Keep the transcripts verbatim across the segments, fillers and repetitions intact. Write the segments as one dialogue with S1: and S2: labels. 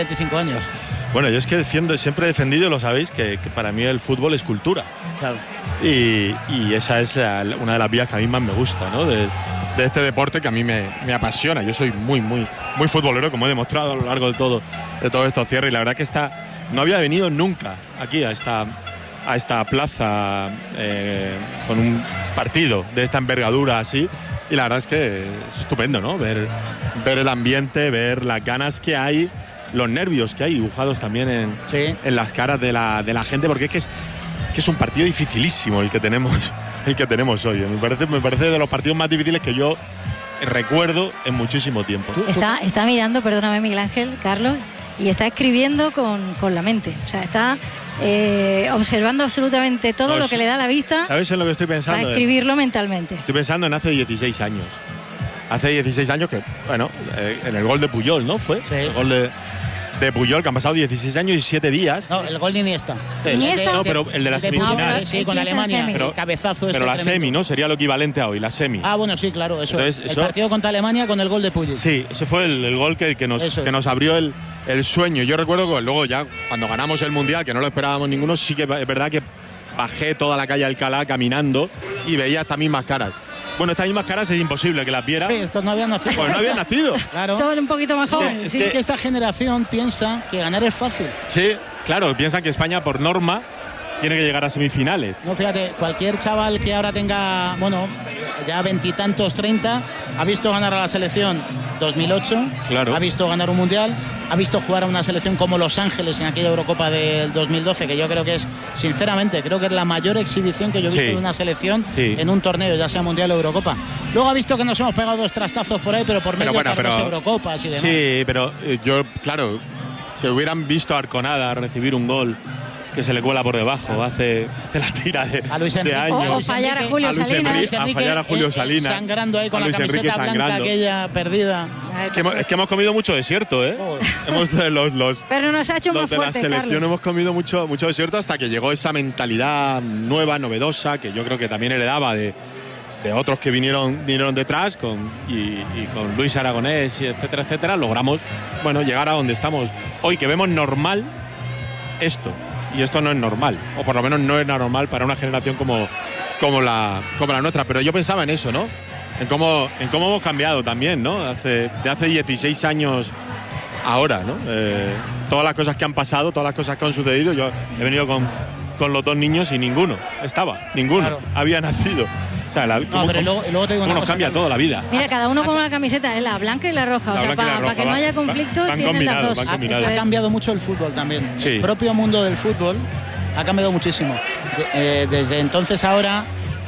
S1: veinticinco años.
S2: Bueno, yo es que defiendo, siempre he defendido, lo sabéis, que, que para mí el fútbol es cultura.
S1: Claro.
S2: Y, y esa es la, una de las vías que a mí más me gusta, ¿no? De, de este deporte que a mí me, me apasiona. Yo soy muy, muy, muy futbolero, como he demostrado a lo largo de todo, de todos estos cierres. Y la verdad que esta, no había venido nunca aquí a esta, a esta plaza eh, con un partido de esta envergadura así. Y la verdad es que es estupendo, ¿no? Ver, ver el ambiente, ver las ganas que hay, los nervios que hay dibujados también en,
S1: sí.
S2: en las caras de la, de la gente, porque es que es, que es un partido dificilísimo el que tenemos, el que tenemos hoy. Me parece, me parece de los partidos más difíciles que yo recuerdo en muchísimo tiempo.
S3: Está, está mirando, perdóname Miguel Ángel, Carlos, y está escribiendo con, con la mente. O sea, está eh, observando absolutamente todo no, lo que le da la vista.
S2: ¿Sabes en lo que estoy pensando?
S3: Para escribirlo mentalmente.
S2: Estoy pensando en hace dieciséis años. Hace dieciséis años que, bueno, eh, en el gol de Puyol, ¿no? Fue
S1: sí.
S2: el gol de, de Puyol, que han pasado dieciséis años y siete días.
S1: No, el gol de Iniesta.
S2: El,
S3: ¿Iniesta?
S2: No, pero el de la
S1: el de
S2: semifinal.
S1: Puyol, sí, con Alemania.
S2: Pero,
S1: el cabezazo ese
S2: pero la
S1: tremendo.
S2: semi, ¿no? Sería lo equivalente a hoy, la semi.
S1: Ah, bueno, sí, claro, eso
S2: Entonces,
S1: es.
S2: eso,
S1: el partido contra Alemania con el gol de Puyol.
S2: Sí, ese fue el, el gol que, que, nos,
S1: es.
S2: que nos abrió el, el sueño. Yo recuerdo que luego ya, cuando ganamos el Mundial, que no lo esperábamos ninguno, sí que es verdad que bajé toda la calle Alcalá caminando y veía estas mismas caras. Bueno, estas mismas caras es imposible que las viera.
S1: Sí, estos no habían nacido.
S2: Pues no habían nacido.
S1: Claro.
S3: Son un poquito más jóvenes.
S1: Es que, sí. es que esta generación piensa que ganar es fácil.
S2: Sí, claro, piensan que España, por norma, tiene que llegar a semifinales.
S1: No, fíjate, cualquier chaval que ahora tenga, bueno, ya veintitantos, treinta, ha visto ganar a la selección dos mil ocho,
S2: claro.
S1: Ha visto ganar un mundial, ha visto jugar a una selección como Los Ángeles en aquella Eurocopa del dos mil doce, que yo creo que es, sinceramente, creo que es la mayor exhibición que yo he visto
S2: sí.
S1: de una selección
S2: sí.
S1: en un torneo, ya sea mundial o Eurocopa. Luego ha visto que nos hemos pegado dos trastazos por ahí, pero por medio
S2: pero bueno,
S1: de
S2: pero,
S1: dos Eurocopas y demás.
S2: Sí, pero eh, yo, claro, que hubieran visto a Arconada recibir un gol que se le cuela por debajo, hace, hace la tira de,
S1: a Luis Enrique,
S2: de años.
S3: O, o fallar a Julio
S2: a Luis
S3: Salinas.
S2: Enrique, a fallar a Julio
S1: eh,
S2: Salinas.
S1: Sangrando ahí con
S2: a
S1: la
S2: Luis
S1: camiseta blanca
S2: sangrando.
S1: aquella perdida.
S2: Es que, hemos, es que hemos comido mucho desierto, ¿eh?
S1: Oh.
S2: hemos, los, los,
S3: Pero nos ha hecho
S2: los
S3: más
S2: de
S3: fuerte,
S2: la selección
S3: Carlos.
S2: hemos comido mucho, mucho desierto hasta que llegó esa mentalidad nueva, novedosa, que yo creo que también heredaba de, de otros que vinieron, vinieron detrás, con, y, y con Luis Aragonés, y etcétera, etcétera. Logramos, bueno, llegar a donde estamos hoy, que vemos normal esto. Y esto no es normal, o por lo menos no es normal para una generación como, como, la, como la nuestra. Pero yo pensaba en eso, ¿no? En cómo, en cómo hemos cambiado también, ¿no? Hace, de hace dieciséis años ahora, ¿no? Eh, todas las cosas que han pasado, todas las cosas que han sucedido. Yo he venido con, con los dos niños y ninguno estaba, ninguno
S1: claro.
S2: había nacido. O sea, la,
S1: no,
S2: cómo,
S1: pero luego, luego te digo
S2: cómo
S1: una
S2: nos
S1: cosa,
S2: cambia
S1: Carlos.
S2: toda la vida.
S3: Mira, cada uno con una camiseta, ¿eh? La blanca y la roja.
S2: La
S3: o sea, para
S2: pa,
S3: pa que no haya conflicto,
S2: van
S3: tienen las dos.
S2: van
S1: Ha, ha cambiado mucho el fútbol también.
S2: Sí.
S1: El propio mundo del fútbol ha cambiado muchísimo. De, eh, desde entonces ahora,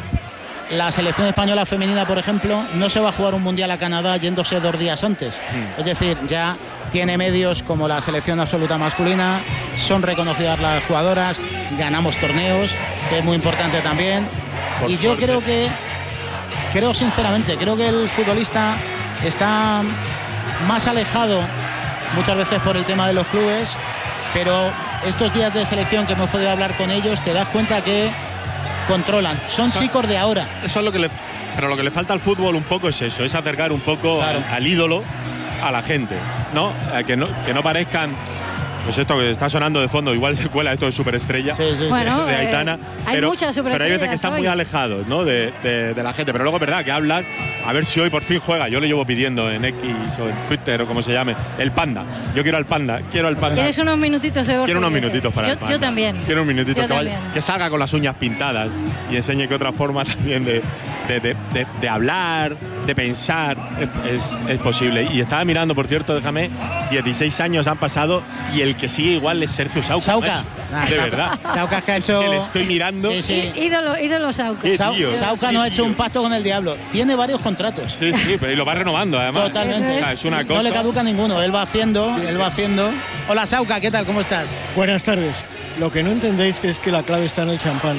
S1: la selección española femenina, por ejemplo, no se va a jugar un mundial a Canadá yéndose dos días antes. Mm. Es decir, ya tiene medios como la selección absoluta masculina, son reconocidas las jugadoras, ganamos torneos, que es muy importante también. Por y yo suerte. creo que, creo sinceramente, creo que el futbolista está más alejado muchas veces por el tema de los clubes, pero estos días de selección que hemos podido hablar con ellos, te das cuenta que controlan, son eso, chicos de ahora.
S2: Eso es lo que le, pero lo que le falta al fútbol un poco es eso, es acercar un poco
S1: claro.
S2: al, al ídolo a la gente, ¿no? A que no que no parezcan, pues esto que está sonando de fondo, igual se cuela esto de Superestrella,
S1: sí, sí,
S3: bueno,
S2: de Aitana,
S3: eh, hay
S2: pero,
S3: muchas
S2: pero hay veces que están
S3: hoy.
S2: muy alejados, ¿no? De, de, de la gente, pero luego es verdad que hablan, a ver si hoy por fin juega, yo le llevo pidiendo en X o en Twitter o como se llame, el Panda, yo quiero al Panda, quiero al Panda.
S3: ¿Quieres unos minutitos de
S2: Quiero unos minutitos para
S3: yo,
S2: el Panda.
S3: Yo también.
S2: Quiero un minutito,
S3: yo
S2: que,
S3: también.
S2: vaya, que salga con las uñas pintadas y enseñe que otra forma también de, de, de, de, de hablar, de pensar, es, es, es posible. Y estaba mirando, por cierto, déjame, dieciséis años han pasado y el que sigue igual es Sergio Sauca.
S1: Sauca.
S2: Nah, de verdad.
S1: Sauca que ha hecho...
S2: Es que le estoy mirando.
S1: Sí, sí.
S3: Ídolo, ídolo Sauca.
S1: Sau Sauca no ha hecho un pacto con el diablo. Tiene varios contratos.
S2: Sí, sí, pero y lo va renovando además.
S1: Totalmente.
S2: Es. es una cosa.
S1: No le caduca ninguno. Él va haciendo, él va haciendo. Hola Sauca, ¿qué tal? ¿Cómo estás?
S4: Buenas tardes. Lo que no entendéis que es que la clave está en el champán.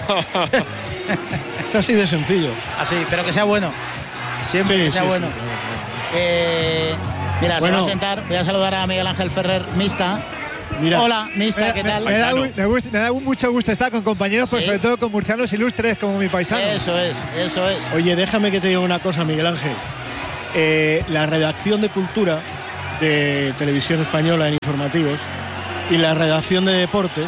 S4: Es así de sencillo.
S1: Así, pero que sea bueno. Siempre
S4: sí,
S1: que sea
S4: sí,
S1: bueno.
S4: Sí, sí.
S1: Eh, mira,
S4: bueno.
S1: se va a sentar. Voy a saludar a Miguel Ángel Ferrer, Mista.
S4: Mira,
S1: hola, Mista, ¿qué tal?
S4: Me, me, da, me, gusta, me da mucho gusto estar con compañeros, pero
S1: ¿Sí?
S4: sobre todo con murcianos ilustres como mi paisano.
S1: Eso es, eso es.
S4: Oye, déjame que te diga una cosa, Miguel Ángel. Eh, la redacción de Cultura de Televisión Española en informativos y la redacción de deportes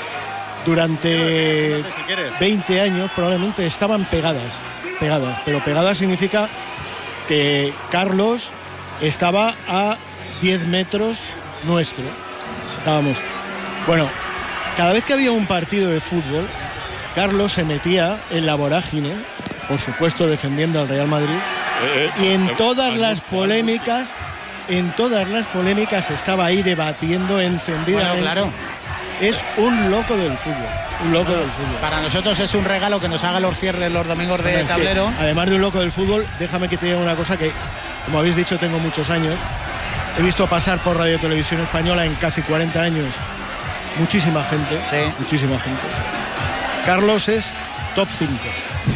S4: durante veinte años probablemente estaban pegadas, pegadas, pero pegadas significa que Carlos estaba a diez metros nuestro. Estábamos. Bueno, cada vez que había un partido de fútbol, Carlos se metía en la vorágine, por supuesto defendiendo al Real Madrid,
S2: Eh, eh,
S4: y en
S2: eh,
S4: todas
S2: eh,
S4: las
S2: eh,
S4: polémicas, en todas las polémicas estaba ahí debatiendo encendidamente.
S1: Bueno, claro.
S4: Es un loco del fútbol, un loco del fútbol.
S1: Para nosotros es un regalo que nos haga los cierres los domingos de
S4: Es que,
S1: tablero.
S4: además de un loco del fútbol, déjame que te diga una cosa que, como habéis dicho, tengo muchos años. He visto pasar por Radio Televisión Española en casi cuarenta años muchísima gente,
S1: Sí.
S4: muchísima gente. Carlos es top cinco.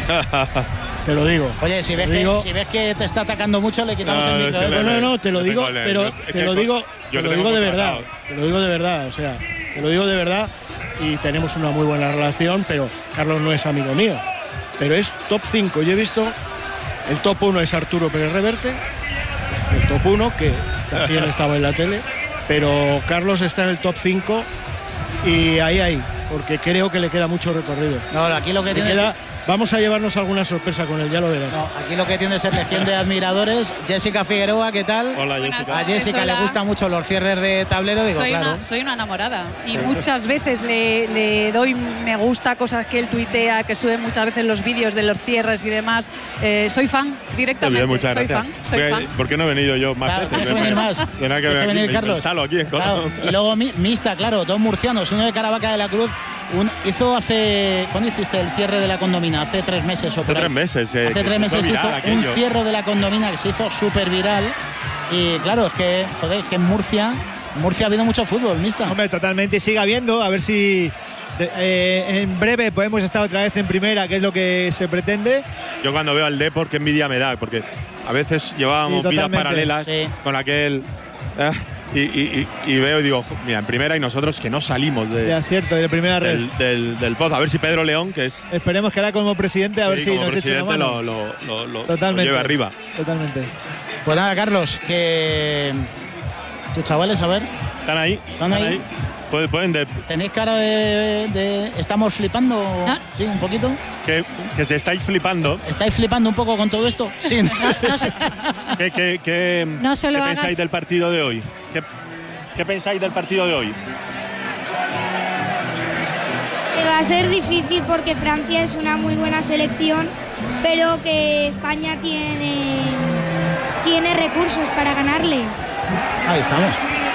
S4: Te lo digo.
S1: Oye, si ves,
S4: Te
S1: que,
S4: digo-
S1: si ves que te está atacando mucho, le quitamos
S2: No,
S1: el
S2: es
S1: micro.
S2: que
S1: ¿eh?
S2: le-
S4: No, no, no, te lo
S2: Yo
S4: digo,
S2: tengo el-
S4: pero
S2: es
S4: te
S2: que
S4: lo
S2: con-
S4: digo,
S2: yo
S4: te
S2: le
S4: lo
S2: tengo
S4: digo de verdad,
S2: contratado.
S4: te lo digo de verdad, o sea, te lo digo de verdad y tenemos una muy buena relación, pero Carlos no es amigo mío, pero es top cinco. Yo he visto, el top uno es Arturo Pérez Reverte, es el top uno que también estaba en la tele, pero Carlos está en el top cinco y ahí ahí, porque creo que le queda mucho recorrido.
S1: No, aquí lo que
S4: Le
S1: tiene
S4: queda,
S1: es,
S4: vamos a llevarnos alguna sorpresa con él, ya lo verás.
S1: no, aquí lo que tiene es legión de admiradores. Jessica Figueroa, ¿qué tal?
S2: Hola,
S5: Buenas
S2: Jessica.
S1: A Jessica le
S5: Hola.
S1: gustan mucho los cierres de tablero, digo,
S5: soy,
S1: claro.
S5: una, soy una enamorada y muchas veces le, le doy me gusta, cosas que él tuitea, que sube muchas veces los vídeos de los cierres y demás. Eh, soy fan
S2: Está
S5: directamente.
S2: bien, muchas
S5: soy
S2: gracias.
S5: fan, soy
S2: Porque-
S5: fan.
S2: ¿Por qué no he venido yo más
S1: Claro,
S2: veces?
S1: tienes que venir más.
S2: Tendrá que
S1: Tienes que
S2: venir,
S1: venir,
S2: me-
S1: Carlos.
S2: me instalo aquí en
S1: Claro,
S2: Colón.
S1: y luego mi- mixta, claro, dos murcianos, uno de Caravaca de la Cruz. Un, hizo hace. ¿Cuándo hiciste el cierre de la condomina? Hace tres meses o por
S2: Hace
S1: ahí.
S2: tres meses. eh,
S1: Hace
S2: que
S1: tres
S2: se
S1: meses
S2: hizo
S1: hizo
S2: viral
S1: un
S2: aquello.
S1: cierre de la condomina que se hizo súper viral. Y claro, es que, joder, es que en Murcia, en Murcia ha habido mucho fútbol, mixta.
S6: Hombre, totalmente, sigue habiendo, a ver si de- eh, en breve podemos estar otra vez en primera, que es lo que se pretende.
S2: Yo cuando veo al Depor, qué envidia me da, porque a veces llevábamos
S6: Sí,
S2: vidas
S6: totalmente.
S2: paralelas
S1: Sí.
S2: con aquel. eh, y, y- y- y veo y digo, "Jo, mira, en primera y nosotros que no salimos de-
S6: De acierto, de primera red.
S2: del, del, del pozo". A ver si Pedro León, que es
S6: Esperemos que ahora como presidente, a ver
S2: sí,
S6: si
S2: como
S6: nos eche una
S2: presidente,
S6: mano.
S2: lo, lo, lo, lo- lo
S6: Totalmente.
S2: lleve arriba.
S6: Totalmente.
S1: Pues nada, Carlos, que. Tus chavales, a ver,
S2: ¿Están ahí?
S1: ¿Están ahí?
S2: Pueden, pueden de-
S1: ¿tenéis cara de. de- ¿Estamos flipando?
S3: No.
S1: Sí, un poquito.
S2: que, que se estáis flipando.
S1: ¿Estáis flipando un poco con todo esto? Sí.
S3: No, no se-
S2: ¿Qué, qué, qué-
S3: No se lo
S2: qué
S3: hagas.
S2: pensáis del partido de hoy? ¿Qué, qué pensáis del partido de hoy?
S7: Que va a ser difícil porque Francia es una muy buena selección, pero que España tiene, tiene recursos para ganarle.
S1: Ahí estamos.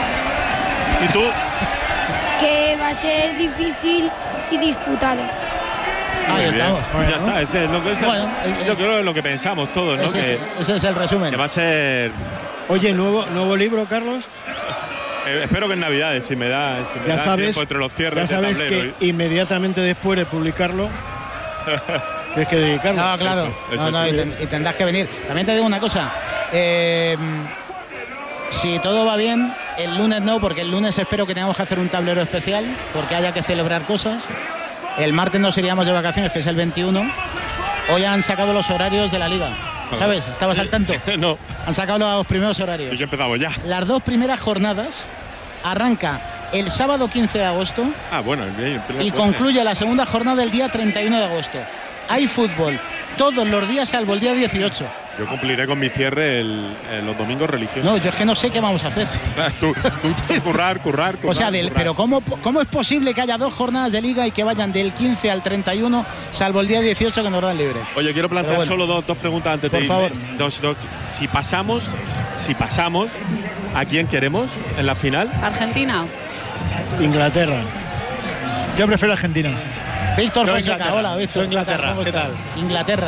S2: ¿Y tú?
S7: Que va a ser difícil y disputado.
S1: Ahí
S2: Muy bien.
S1: estamos.
S2: Ya está, ese es lo que, es-
S1: Bueno,
S2: yo
S1: es-
S2: creo que es lo que pensamos todos, ¿no?
S1: Ese,
S2: Que,
S1: es, ese es el resumen.
S2: que va a ser.
S4: Oye, nuevo, nuevo libro, Carlos.
S2: eh, espero que en Navidades, si me da, si me
S4: Ya
S2: da
S4: sabes,
S2: tiempo entre los
S4: ya
S2: cierres de
S4: sabes
S2: tablero.
S4: que inmediatamente después de publicarlo tienes que dedicarlo.
S1: No, claro.
S2: Eso, eso
S1: no, no,
S2: sí.
S1: y, ten- y tendrás que venir. También te digo una cosa. eh, si todo va bien, el lunes no, porque el lunes espero que tengamos que hacer un tablero especial, porque haya que celebrar cosas. El martes nos iríamos de vacaciones, que es el veintiuno. Hoy han sacado los horarios de la liga. ¿Sabes? ¿Estabas al tanto?
S2: No,
S1: Han sacado los primeros
S2: que
S1: horarios.
S2: yo empezamos ya.
S1: Las dos primeras jornadas arranca el sábado quince de agosto
S2: Ah, bueno, bien,
S1: y concluye la segunda jornada el día treinta y uno de agosto. Hay fútbol todos los días salvo el día dieciocho.
S2: Yo cumpliré con mi cierre el, el- los domingos religiosos.
S1: No, yo es que no sé qué vamos a hacer.
S2: tú, tú, tú currar, currar, currar.
S1: O sea, del-
S2: currar.
S1: pero ¿cómo, ¿cómo es posible que haya dos jornadas de liga y que vayan del quince al treinta y uno, salvo el día dieciocho que nos dan libre?
S2: Oye, quiero plantear
S1: Pero bueno.
S2: solo dos, dos preguntas antes
S1: Por
S2: de irme.
S1: favor.
S2: Dos, dos. Si pasamos, si pasamos, ¿a quién queremos en la final?
S5: Argentina.
S4: Inglaterra.
S6: Yo prefiero Argentina.
S1: Víctor
S4: Yo
S1: Fonseca,
S4: Inglaterra.
S1: hola, Víctor.
S4: Yo Inglaterra,
S1: ¿Cómo
S4: ¿qué
S1: estás?
S4: tal?
S1: Inglaterra.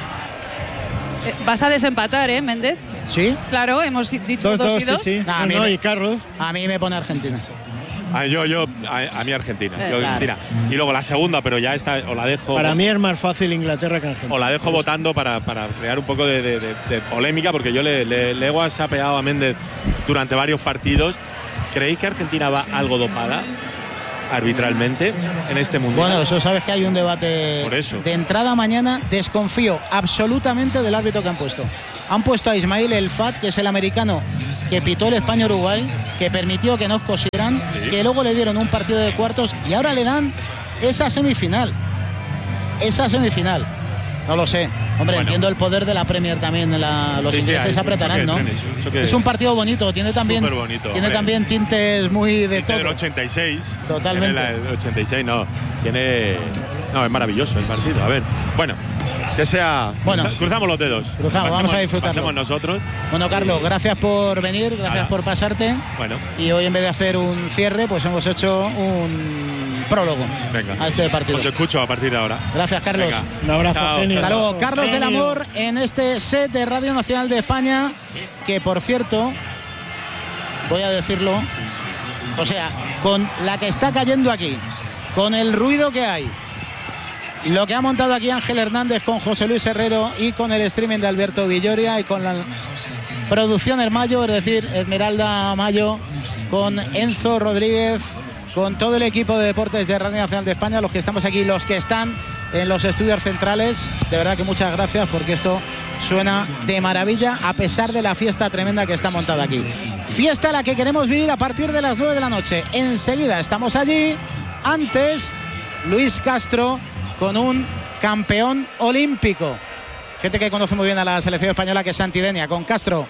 S5: Eh, Vas a desempatar, ¿eh, Méndez?
S1: ¿Sí?
S5: Claro, hemos dicho
S6: Dos,
S5: dos,
S6: dos,
S5: y
S6: sí,
S5: dos.
S6: sí.
S1: No, a,
S4: No,
S1: mí
S4: no,
S1: me,
S4: y Carlos.
S1: a mí me pone Argentina.
S2: Ah, yo, yo, a, a mí Argentina.
S5: Eh,
S2: yo
S1: claro.
S2: Argentina. Y luego la segunda, pero ya está, o la dejo.
S4: Para mí es más fácil Inglaterra que Argentina.
S2: O la dejo votando para, para crear un poco de, de- de- de polémica, porque yo le, le, le he whatsappeado a Méndez durante varios partidos. ¿Creéis que Argentina va algo dopada arbitralmente en este mundial?
S1: Bueno, eso sabes que hay un debate.
S2: Por eso.
S1: De entrada mañana desconfío absolutamente del árbitro que han puesto. Han puesto a Ismail El Fat, que es el americano que pitó el España-Uruguay, que permitió que nos cosieran, sí. que luego le dieron un partido de cuartos y ahora le dan esa semifinal. Esa semifinal. No lo sé. Hombre, bueno. entiendo el poder de la Premier también. La, los sí, ingleses sí, apretarán, ¿no? Trenes, un es un partido bonito. Tiene también, bonito, tiene también tintes muy de todo.
S2: Del ochenta y seis.
S1: Totalmente.
S2: Tiene el ochenta y seis, no. Tiene... No, es maravilloso el partido. A ver, bueno, que sea...
S1: Bueno,
S2: cruzamos los dedos.
S1: Cruzamos, pasemos, vamos a disfrutarlo.
S2: Pasemos nosotros.
S1: Bueno, Carlos, gracias por venir, gracias Nada. por pasarte.
S2: Bueno.
S1: Y hoy en vez de hacer un cierre, pues hemos hecho un prólogo
S2: Venga.
S1: a este partido.
S2: Os escucho a partir de ahora.
S1: Gracias, Carlos.
S2: Venga.
S4: Un abrazo.
S1: Hasta luego, Carlos Genio. del Amor en este set de Radio Nacional de España, que por cierto, voy a decirlo, o sea, con la que está cayendo aquí, con el ruido que hay, lo que ha montado aquí Ángel Hernández con José Luis Herrero y con el streaming de Alberto Villoria y con la producción Hermayo, es decir, Esmeralda Mayo, con Enzo Rodríguez, con todo el equipo de deportes de Radio Nacional de España, los que estamos aquí, los que están en los estudios centrales. De verdad que muchas gracias, porque esto suena de maravilla a pesar de la fiesta tremenda que está montada aquí. Fiesta la que queremos vivir a partir de las nueve de la noche. Enseguida estamos allí. Antes, Luis Castro con un campeón olímpico. Gente que conoce muy bien a la selección española, que es Santi Denia. Con Castro.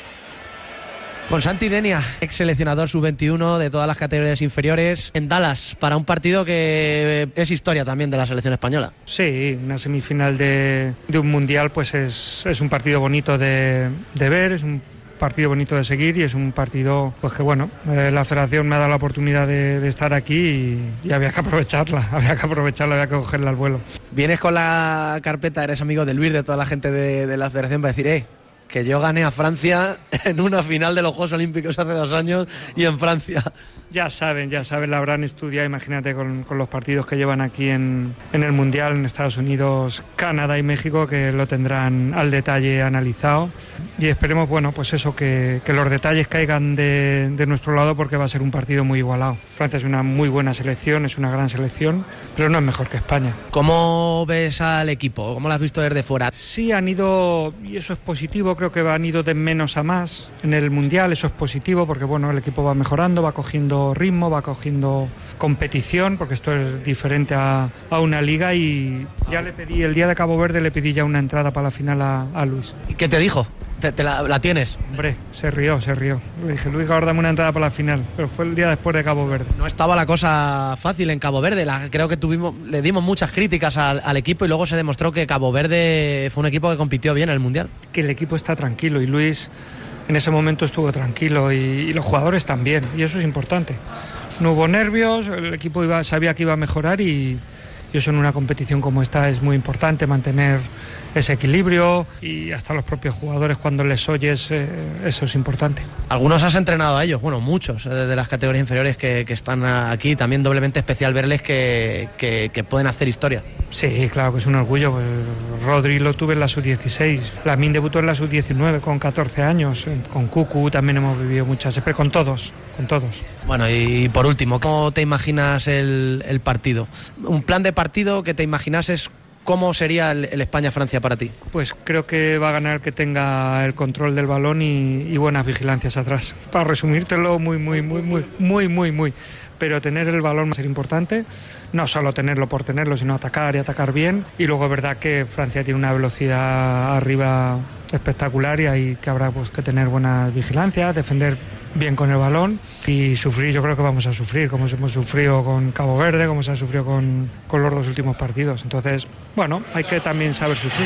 S8: Con Santi Denia, ex seleccionador sub veintiuno de todas las categorías inferiores en Dallas, para un partido que es historia también de la selección española.
S9: Sí, una semifinal de, de un mundial, pues es, es un partido bonito de, de ver, es un partido bonito de seguir y es un partido pues que bueno, eh, la federación me ha dado la oportunidad de, de estar aquí y, y había que aprovecharla, había que aprovecharla, había que cogerla al vuelo.
S8: Vienes con la carpeta, eres amigo de Luis, de toda la gente de, de la federación, para decir, eh, que yo gané a Francia en una final de los Juegos Olímpicos hace dos años y en Francia.
S9: Ya saben, ya saben, la habrán estudiado, imagínate con, con los partidos que llevan aquí en, en el Mundial, en Estados Unidos, Canadá y México, que lo tendrán al detalle analizado. Y esperemos, bueno, pues eso, que, que los detalles caigan de, de nuestro lado, porque va a ser un partido muy igualado. Francia es una muy buena selección, es una gran selección, pero no es mejor que España.
S8: ¿Cómo ves al equipo? ¿Cómo lo has visto desde fuera?
S9: Sí, han ido, y eso es positivo, creo que han ido de menos a más en el Mundial, eso es positivo, porque bueno, el equipo va mejorando, va cogiendo ritmo, va cogiendo competición, porque esto es diferente a, a una liga. Y ya le pedí, el día de Cabo Verde le pedí ya una entrada para la final a, a Luis.
S8: ¿Y qué te dijo? ¿Te, te la, la tienes?
S9: Hombre, se rió, se rió. Le dije, Luis, ahora dame una entrada para la final, pero fue el día después de Cabo Verde.
S8: No estaba la cosa fácil en Cabo Verde, la, creo que tuvimos, le dimos muchas críticas al, al equipo y luego se demostró que Cabo Verde fue un equipo que compitió bien en el Mundial.
S9: Que el equipo está tranquilo y Luis en ese momento estuvo tranquilo y, y los jugadores también, y eso es importante. No hubo nervios, el equipo iba, sabía que iba a mejorar y, y eso en una competición como esta es muy importante, mantener ese equilibrio, y hasta los propios jugadores cuando les oyes, eh, eso es importante.
S8: Algunos has entrenado a ellos, bueno, muchos de, de las categorías inferiores que, que están aquí, también doblemente especial verles que, que, que pueden hacer historia.
S9: Sí, claro que es un orgullo. Pues Rodri lo tuve en la sub dieciséis, Lamine debutó en la sub diecinueve con catorce años, con Cucu también hemos vivido muchas, siempre con todos, con todos.
S8: Bueno, y por último, ¿cómo te imaginas el, el partido? Un plan de partido que te imaginases. ¿Cómo sería el, el España-Francia para ti?
S9: Pues creo que va a ganar el que tenga el control del balón y, y buenas vigilancias atrás. Para resumírtelo muy, muy, muy, muy, muy, muy, muy. Pero tener el balón va a ser importante, no solo tenerlo por tenerlo, sino atacar y atacar bien. Y luego es verdad que Francia tiene una velocidad arriba espectacular y hay que habrá pues, que tener buenas vigilancias, defender bien con el balón y sufrir. Yo creo que vamos a sufrir, como hemos sufrido con Cabo Verde, como se ha sufrido con, con los dos últimos partidos. Entonces, bueno, hay que también saber sufrir.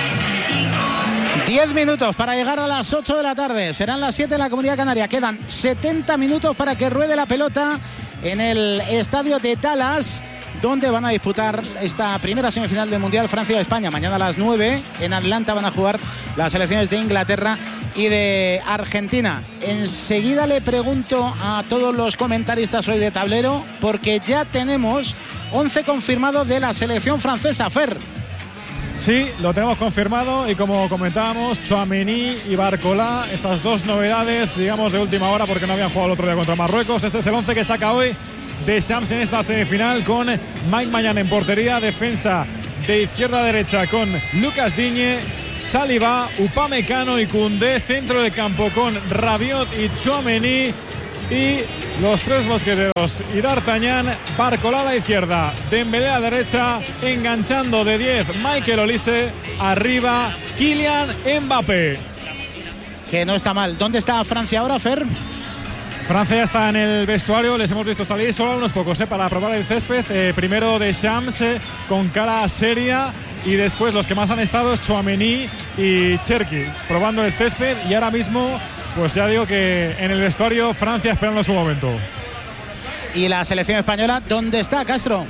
S1: diez minutos para llegar a las ocho de la tarde. Serán las siete en la Comunidad Canaria. Quedan setenta minutos para que ruede la pelota en el estadio de Dallas, donde van a disputar esta primera semifinal del Mundial Francia y España. Mañana a las nueve en Atlanta van a jugar las selecciones de Inglaterra y de Argentina. Enseguida le pregunto a todos los comentaristas hoy de tablero, porque ya tenemos once confirmados de la selección francesa. Fer.
S10: Sí, lo tenemos confirmado y como comentábamos, Tchouaméni y Barcola, estas dos novedades, digamos, de última hora porque no habían jugado el otro día contra Marruecos. Este es el once que saca hoy Deschamps en esta semifinal, con Mike Maignan en portería, defensa de izquierda a derecha con Lucas Digne, Saliba, Upamecano y Koundé, centro del campo con Rabiot y Tchouaméni, y los tres mosqueteros y D'Artagnan, Barcola a la izquierda, Dembélé a la derecha, enganchando de diez Michael Olise, arriba Kylian Mbappé.
S1: Que no está mal. ¿Dónde está Francia ahora, Fer?
S10: Francia ya está en el vestuario, les hemos visto salir solo unos pocos eh, para probar el césped. Eh, primero Deschamps eh, con cara seria, y después los que más han estado es Tchouaméni y Cherki probando el césped, y ahora mismo pues ya digo que en el vestuario Francia esperando su momento.
S1: ¿Y la selección española dónde está, Castro?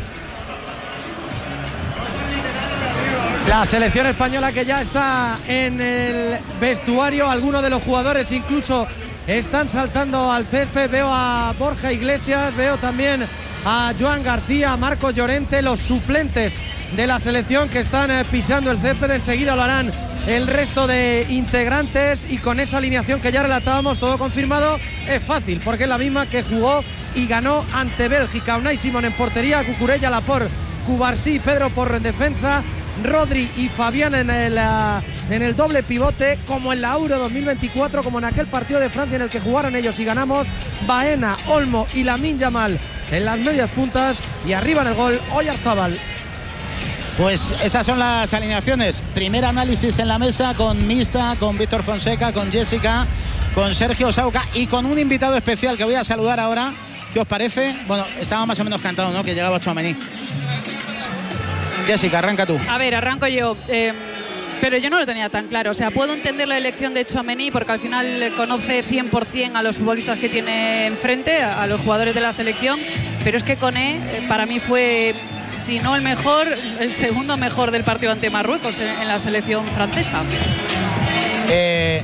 S8: La selección española que ya está en el vestuario, algunos de los jugadores incluso están saltando al césped. Veo a Borja Iglesias, veo también a Joan García, a Marcos Llorente, los suplentes de la selección que están pisando el césped. Enseguida lo harán el resto de integrantes, y con esa alineación que ya relatábamos, todo confirmado, es fácil porque es la misma que jugó y ganó ante Bélgica. Unai Simón en portería, Cucurella, Laporte, Cubarsí, Pedro Porro en defensa, Rodri y Fabián en el, uh, en el doble pivote, como en la Euro dos mil veinticuatro, como en aquel partido de Francia en el que jugaron ellos y ganamos. Baena, Olmo y Lamine Yamal en las medias puntas, y arriba en el gol Oyarzábal.
S1: Pues esas son las alineaciones. Primer análisis en la mesa con Mista, con Víctor Fonseca, con Jessica, con Sergio Sauca y con un invitado especial que voy a saludar ahora. ¿Qué os parece? Bueno, estaba más o menos cantado, ¿no?, que llegaba Tchouaméni. Jessica, arranca tú.
S5: A ver, arranco yo. Eh, pero yo no lo tenía tan claro. O sea, puedo entender la elección de Tchouaméni porque al final conoce cien por cien a los futbolistas que tiene enfrente, a, a los jugadores de la selección. Pero es que Koné, eh, para mí fue, si no el mejor, el segundo mejor del partido ante Marruecos en, en la selección francesa.
S1: Eh,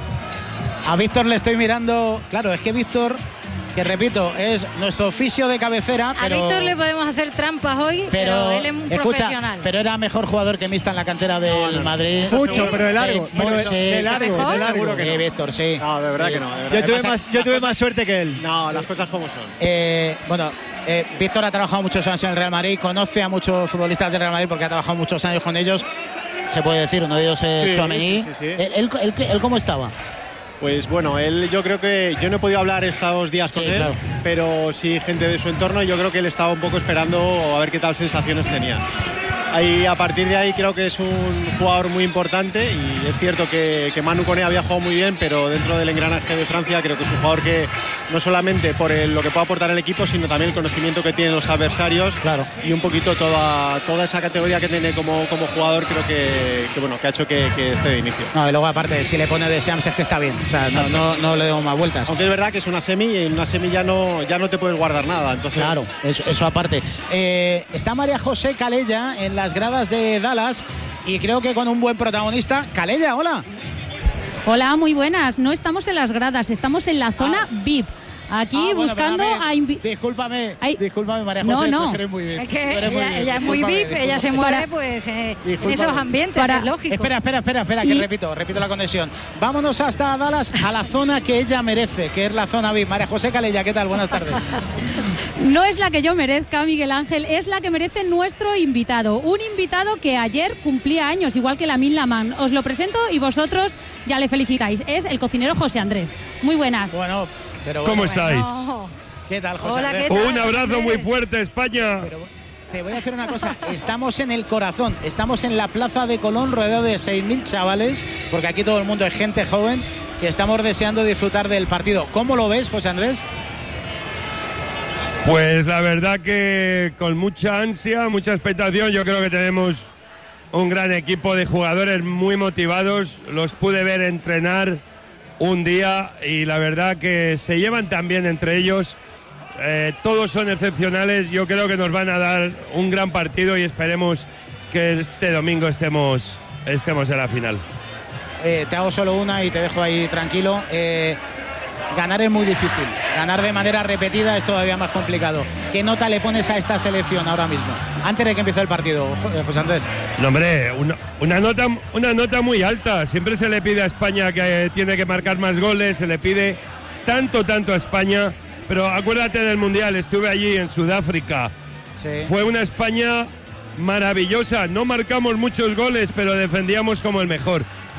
S1: a Víctor le estoy mirando. Claro, es que Víctor, que repito, es nuestro oficio de cabecera. Pero,
S3: a Víctor le podemos hacer trampas hoy, pero, pero él es un
S1: escucha,
S3: profesional.
S1: Pero era mejor jugador que Mista en la cantera del no, no, Madrid.
S6: Mucho, pero de largo.
S1: Eh,
S6: pero de,
S1: sí,
S6: de largo, de largo.
S1: Sí, Víctor, sí.
S2: No, de verdad sí. que no.
S6: Verdad. Yo tuve, más, yo tuve más suerte que él.
S2: No, las cosas como son.
S1: Eh, bueno, eh, Víctor ha trabajado muchos años en el Real Madrid, conoce a muchos futbolistas del Real Madrid porque ha trabajado muchos años con ellos. Se puede decir, uno de ellos es sí, Tchouaméni. Sí, sí, sí. ¿Él, él, él, él cómo estaba?
S2: Pues bueno, él yo creo que yo no he podido hablar estos días con sí, él, claro. pero sí gente de su entorno. Yo creo que él estaba un poco esperando a ver qué tal sensaciones tenía. Ahí, a partir de ahí creo que es un jugador muy importante, y es cierto que, que Manu Koné había jugado muy bien, pero dentro del engranaje de Francia creo que es un jugador que no solamente por el, lo que puede aportar al equipo, sino también el conocimiento que tienen los adversarios,
S1: claro.
S2: y un poquito toda, toda esa categoría que tiene como, como jugador, creo que, que, bueno, que ha hecho que, que esté de inicio.
S1: No, y luego aparte, si le pone Deschamps es que está bien, o sea, no, no, no le demos más vueltas.
S2: Aunque es verdad que es una semi, y en una semi ya no, ya no te puedes guardar nada. Entonces...
S1: Claro, eso, eso aparte. Eh, está María José Calella en las gradas de Dallas, y creo que con un buen protagonista. Calella, hola.
S11: Hola, muy buenas. No estamos en las gradas, estamos en la zona ah. V I P. Aquí ah, bueno, buscando a invi-
S1: Discúlpame,
S11: Ay.
S1: discúlpame María José,
S11: no, no.
S1: tú eres muy bien.
S3: Es que
S1: eres muy
S3: ella,
S1: bien.
S3: ella es muy V I P, ella se mueve pues eh, en esos ambientes, para, es lógico.
S1: Espera, espera, espera, espera, que
S11: y...
S1: repito, repito la conexión. Vámonos hasta Dallas, a la zona que ella merece, que es la zona V I P. María José Calella, ¿qué tal? Buenas tardes.
S11: No es la que yo merezca, Miguel Ángel, es la que merece nuestro invitado. Un invitado que ayer cumplía años, igual que Lamine Yamal. Os lo presento y vosotros ya le felicitáis. Es el cocinero José Andrés. Muy buenas.
S1: Bueno, pero
S12: ¿Cómo
S1: bueno,
S12: estáis?
S1: Bueno. ¿Qué tal, José
S3: Hola,
S1: Andrés?
S3: ¿qué tal?
S12: Un abrazo muy fuerte, España.
S1: Pero, te voy a decir una cosa, estamos en el corazón, estamos en la Plaza de Colón rodeado de seis mil chavales, porque aquí todo el mundo es gente joven, que estamos deseando disfrutar del partido. ¿Cómo lo ves, José Andrés?
S12: Pues la verdad que con mucha ansia, mucha expectación. Yo creo que tenemos un gran equipo de jugadores muy motivados. Los pude ver entrenar un día y la verdad que se llevan tan bien entre ellos. Eh, todos son excepcionales. Yo creo que nos van a dar un gran partido y esperemos que este domingo estemos, estemos en la final.
S1: Eh, te hago solo una y te dejo ahí tranquilo. Eh, ganar es muy difícil. Ganar de manera repetida es todavía más complicado. ¿Qué nota le pones a esta selección ahora mismo? Antes de que empiece el partido, José Andrés.
S12: No, hombre, una, una, nota, una nota muy alta. Siempre se le pide a España que tiene que marcar más goles, se le pide tanto, tanto a España. Pero acuérdate del Mundial, estuve allí en Sudáfrica.
S1: Sí.
S12: Fue una España maravillosa. No marcamos muchos goles, pero defendíamos como el mejor.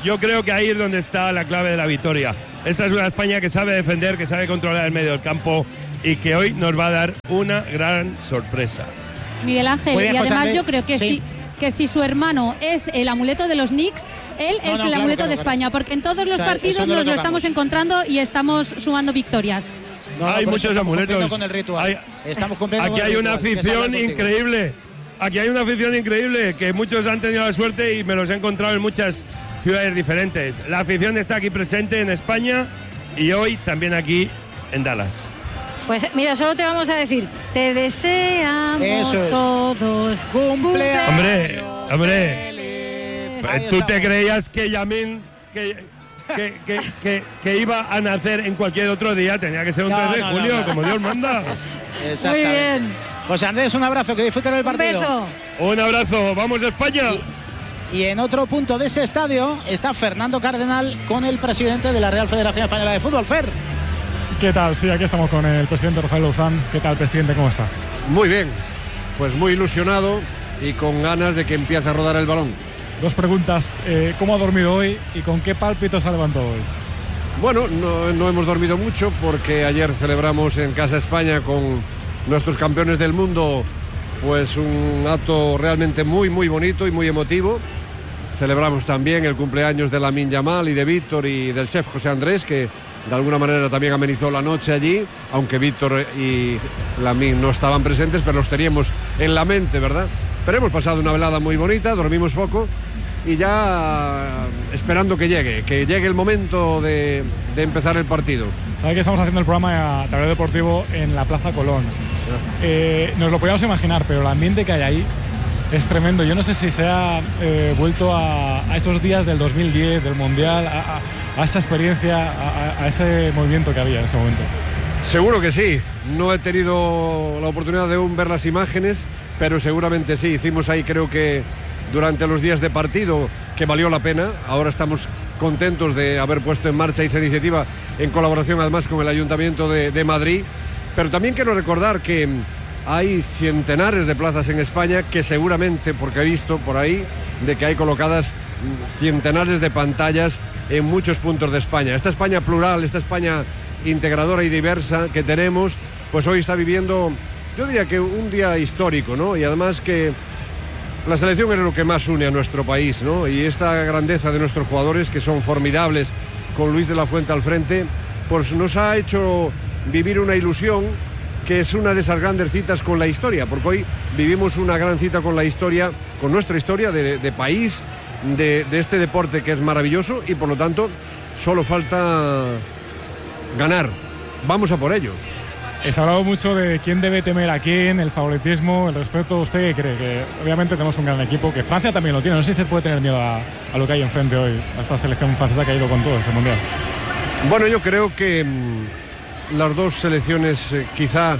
S12: yo creo que ahí es donde está la clave de la victoria. Esta es una España que sabe defender, que sabe controlar el medio del campo y que hoy nos va a dar una gran sorpresa.
S11: Miguel Ángel,
S1: Bien,
S11: y
S1: José
S11: además
S1: Andrés,
S11: yo creo que
S1: sí.
S11: si, que si su hermano es el amuleto de los Knicks, él
S1: No,
S11: es
S1: no,
S11: el
S1: claro,
S11: amuleto
S1: claro,
S11: de
S1: claro.
S11: España, porque en todos los
S1: O sea,
S11: partidos
S1: eso no lo
S11: nos lo
S1: tocamos.
S11: estamos encontrando y estamos sumando victorias.
S1: No, no,
S12: hay
S1: por eso
S12: muchos
S1: estamos
S12: amuletos.
S1: cumpliendo con el ritual.
S12: Hay-
S1: Estamos cumpliendo
S12: Aquí
S1: con el
S12: hay una
S1: ritual, que es hablar
S12: afición
S1: contigo.
S12: increíble. Aquí hay una afición increíble que muchos han tenido la suerte y me los he encontrado en muchas ciudades diferentes. La afición está aquí presente en España y hoy también aquí en Dallas.
S3: Pues mira, solo te vamos a decir, te deseamos
S1: Eso es.
S3: todos
S1: Cumpleaños.
S12: Hombre, hombre,
S1: Ahí
S12: ¿tú te
S1: estamos.
S12: creías que Yamin que, que, que, que, que iba a nacer en cualquier otro día? Tenía que ser un
S1: No,
S12: tres de
S1: no, no,
S12: julio,
S1: no.
S12: como Dios manda.
S1: Exactamente.
S3: Muy bien.
S1: José Andrés, un abrazo, que disfruten el
S3: Un
S1: partido.
S3: beso.
S12: Un abrazo, vamos a España.
S1: Y en otro punto de ese estadio está Fernando Cardenal con el presidente de la Real Federación Española de Fútbol, Fer.
S10: ¿Qué tal? Sí, aquí estamos con el presidente Rafael Luzán. ¿Qué tal, presidente? ¿Cómo está?
S13: Muy bien, pues muy ilusionado y con ganas de que empiece a rodar el balón.
S10: Dos preguntas. Eh, ¿Cómo ha dormido hoy y con qué pálpito se ha levantado hoy?
S13: Bueno, no, no hemos dormido mucho porque ayer celebramos en Casa España con nuestros campeones del mundo pues un acto realmente muy muy bonito y muy emotivo. Celebramos también el cumpleaños de Lamine Yamal y de Víctor y del chef José Andrés, que de alguna manera también amenizó la noche allí, aunque Víctor y Lamine no estaban presentes, pero los teníamos en la mente, ¿verdad? Pero hemos pasado una velada muy bonita, dormimos poco y ya esperando que llegue, que llegue el momento de, de empezar el partido.
S10: Sabe que estamos haciendo el programa a Tablero Deportivo en la Plaza Colón. Eh, nos lo podíamos imaginar, pero el ambiente que hay ahí es tremendo. Yo no sé si se ha eh, vuelto a, a esos días del dos mil diez, del Mundial, a, a, a esa experiencia, a, a ese movimiento que había en ese momento.
S13: Seguro que sí. No he tenido la oportunidad de aún ver las imágenes, pero seguramente sí. Hicimos ahí, creo que durante los días de partido, que valió la pena. Ahora estamos contentos de haber puesto en marcha esa iniciativa en colaboración además con el Ayuntamiento de, de Madrid. Pero también quiero recordar que hay centenares de plazas en España que seguramente, porque he visto por ahí, de que hay colocadas centenares de pantallas en muchos puntos de España. Esta España plural, esta España integradora y diversa que tenemos, pues hoy está viviendo, yo diría que un día histórico, ¿no? Y además que la selección es lo que más une a nuestro país, ¿no? Y esta grandeza de nuestros jugadores, que son formidables, con Luis de la Fuente al frente, pues nos ha hecho vivir una ilusión que es una de esas grandes citas con la historia, porque hoy vivimos una gran cita con la historia, con nuestra historia de, de país, de, de este deporte que es maravilloso y por lo tanto solo falta ganar. Vamos a por ello.
S10: Se ha hablado mucho de quién debe temer a quién, el favoritismo, el respeto. ¿Usted qué cree? Que obviamente tenemos un gran equipo, que Francia también lo tiene. No sé si se puede tener miedo a, a lo que hay enfrente hoy, a esta selección francesa que ha ido con todo este mundial.
S13: Bueno, yo creo que mmm, las dos selecciones eh, quizá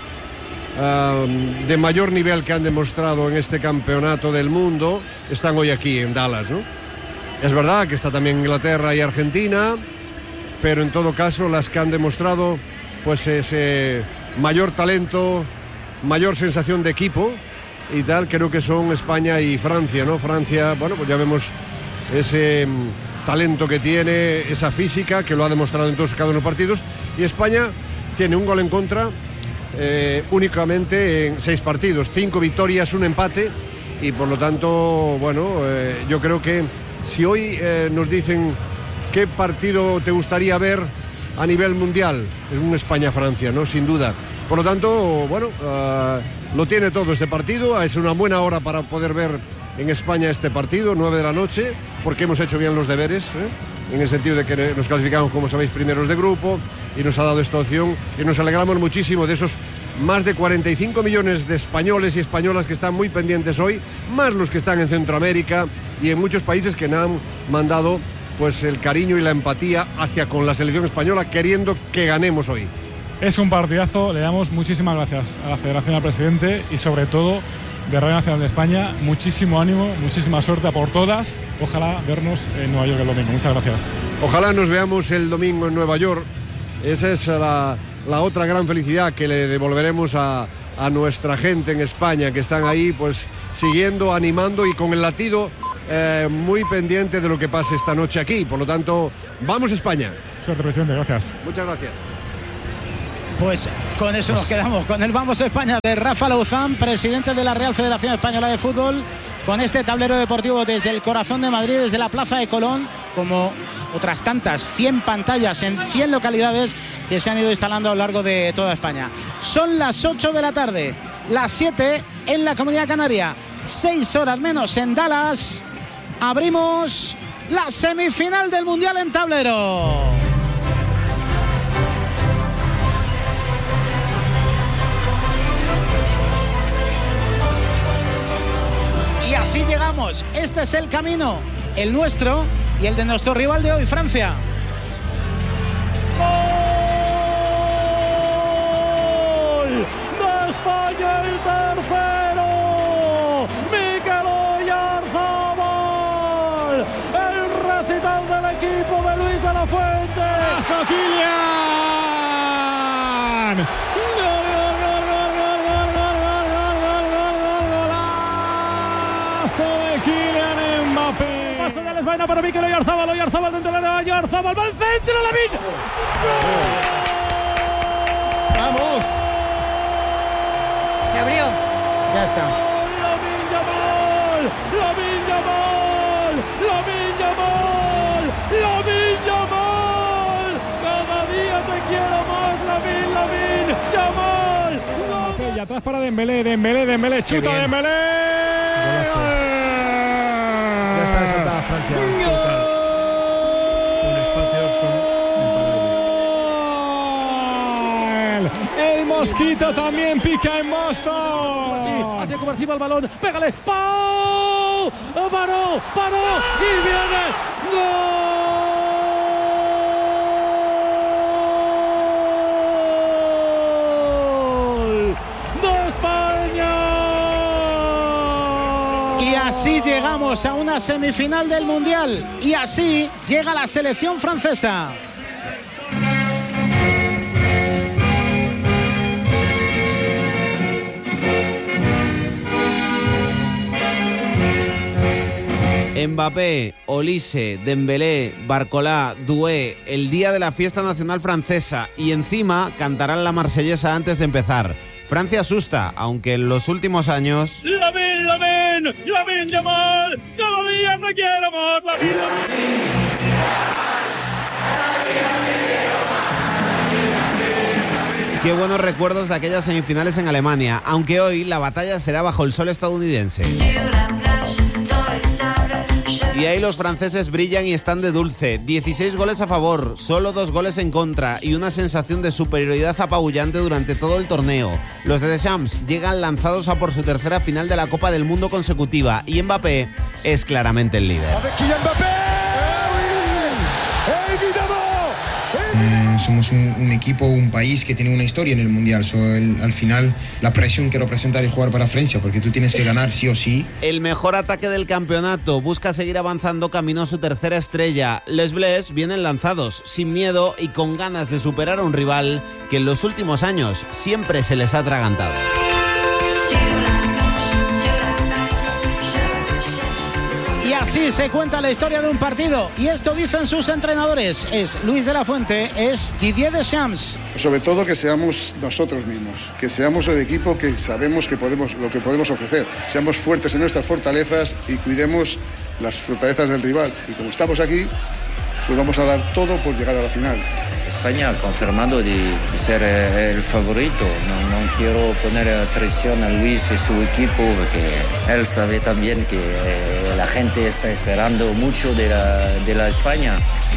S13: uh, de mayor nivel que han demostrado en este campeonato del mundo están hoy aquí en Dallas, ¿no? Es verdad que está también Inglaterra y Argentina, pero en todo caso las que han demostrado pues ese mayor talento, mayor sensación de equipo y tal, creo que son España y Francia, ¿no? Francia, bueno, pues ya vemos ese mmm, talento que tiene, esa física que lo ha demostrado en todos cada uno de los partidos, y España tiene un gol en contra eh, únicamente en seis partidos, cinco victorias, un empate, y por lo tanto, bueno, eh, yo creo que si hoy eh, nos dicen qué partido te gustaría ver a nivel mundial, es un España-Francia, ¿no? Sin duda. Por lo tanto, bueno, uh, lo tiene todo este partido, es una buena hora para poder ver en España este partido, nueve de la noche, porque hemos hecho bien los deberes, ¿eh? En el sentido de que nos clasificamos, como sabéis, primeros de grupo, y nos ha dado esta opción, y nos alegramos muchísimo de esos más de cuarenta y cinco millones de españoles y españolas que están muy pendientes hoy, más los que están en Centroamérica y en muchos países que nos han mandado pues el cariño y la empatía hacia con la selección española, queriendo que ganemos hoy.
S10: Es un partidazo, le damos muchísimas gracias a la Federación, al presidente y sobre todo de Radio Nacional de España. Muchísimo ánimo, muchísima suerte a por todas. Ojalá vernos en Nueva York el domingo. Muchas gracias.
S13: Ojalá nos veamos el domingo en Nueva York. Esa es la, la otra gran felicidad que le devolveremos a, a nuestra gente en España, que están ahí pues siguiendo, animando y con el latido eh, muy pendiente de lo que pase esta noche aquí. Por lo tanto, vamos España.
S10: Suerte, presidente, gracias.
S13: Muchas gracias.
S1: Pues con eso nos quedamos, con el Vamos a España de Rafa Louzán, presidente de la Real Federación Española de Fútbol, con este tablero deportivo desde el corazón de Madrid, desde la Plaza de Colón, como otras tantas, cien pantallas en cien localidades que se han ido instalando a lo largo de toda España. Son las ocho de la tarde, las siete en la Comunidad Canaria, seis horas menos en Dallas. Abrimos la semifinal del Mundial en tablero. Y así llegamos. Este es el camino, el nuestro y el de nuestro rival de hoy, Francia.
S14: ¡Gol de España, el tercero! ¡Mikel Oyarzabal! El recital del equipo de Luis de la Fuente.
S10: ¡Golazo, Kylian! Kylian Mbappé.
S14: Pase de España para Mikel Oyarzabal. Oyarzabal dentro del área. Oyarzabal va al centro. Lamine.
S1: ¡Vamos!
S3: Se abrió.
S1: Ya está.
S14: Lamine Yamal. Lamine Yamal. Lamine Yamal. Lamine Yamal. Cada día te quiero más. Lamine, Lamine Yamal.
S10: Y atrás para Dembélé. Dembélé, Dembélé. Chuta Dembélé.
S4: Ya está desatada Francia. Total. Los espacios son imparables.
S10: El Mosquito también pica en Boston.
S14: Sí, hacia Cubarsí, el balón. Pégale. ¡Pau! Paró, paró. Y viene. ¡Gol! ¡De España!
S1: Y así llegamos a una semifinal del Mundial. Y así llega la selección francesa.
S15: Mbappé, Olise, Dembélé, Barcola, Doué, el día de la fiesta nacional francesa, y encima cantarán la marsellesa antes de empezar. Francia asusta, aunque en los últimos años...
S14: ¡Lamine, Lamine! ¡Lamine Yamal! ¡Cada día te quiero más! ¡Lamine, Lamine!
S15: Qué buenos recuerdos de aquellas semifinales en Alemania, aunque hoy la batalla será bajo el sol estadounidense. Y ahí los franceses brillan y están de dulce. dieciséis goles a favor, solo dos goles en contra y una sensación de superioridad apabullante durante todo el torneo. Los de Deschamps llegan lanzados a por su tercera final de la Copa del Mundo consecutiva y Mbappé es claramente el líder.
S16: Eh, somos un, un equipo, un país que tiene una historia en el Mundial. So, el, al final, la presión que representa el jugar para Francia, porque tú tienes que ganar sí o sí.
S15: El mejor ataque del campeonato busca seguir avanzando camino a su tercera estrella. Les Bleus vienen lanzados, sin miedo y con ganas de superar a un rival que en los últimos años siempre se les ha atragantado.
S1: Y así se cuenta la historia de un partido. Y esto dicen sus entrenadores. Es Luis de la Fuente, es Didier Deschamps.
S17: Sobre todo que seamos nosotros mismos, que seamos el equipo que sabemos que podemos, lo que podemos ofrecer. Seamos fuertes en nuestras fortalezas y cuidemos las fortalezas del rival. Y como estamos aquí, pues vamos a dar todo por llegar a la final.
S18: España confirmado de ser el favorito. No, no quiero poner presión a Luis y su equipo porque él sabe también que la gente está esperando mucho de la, de la España.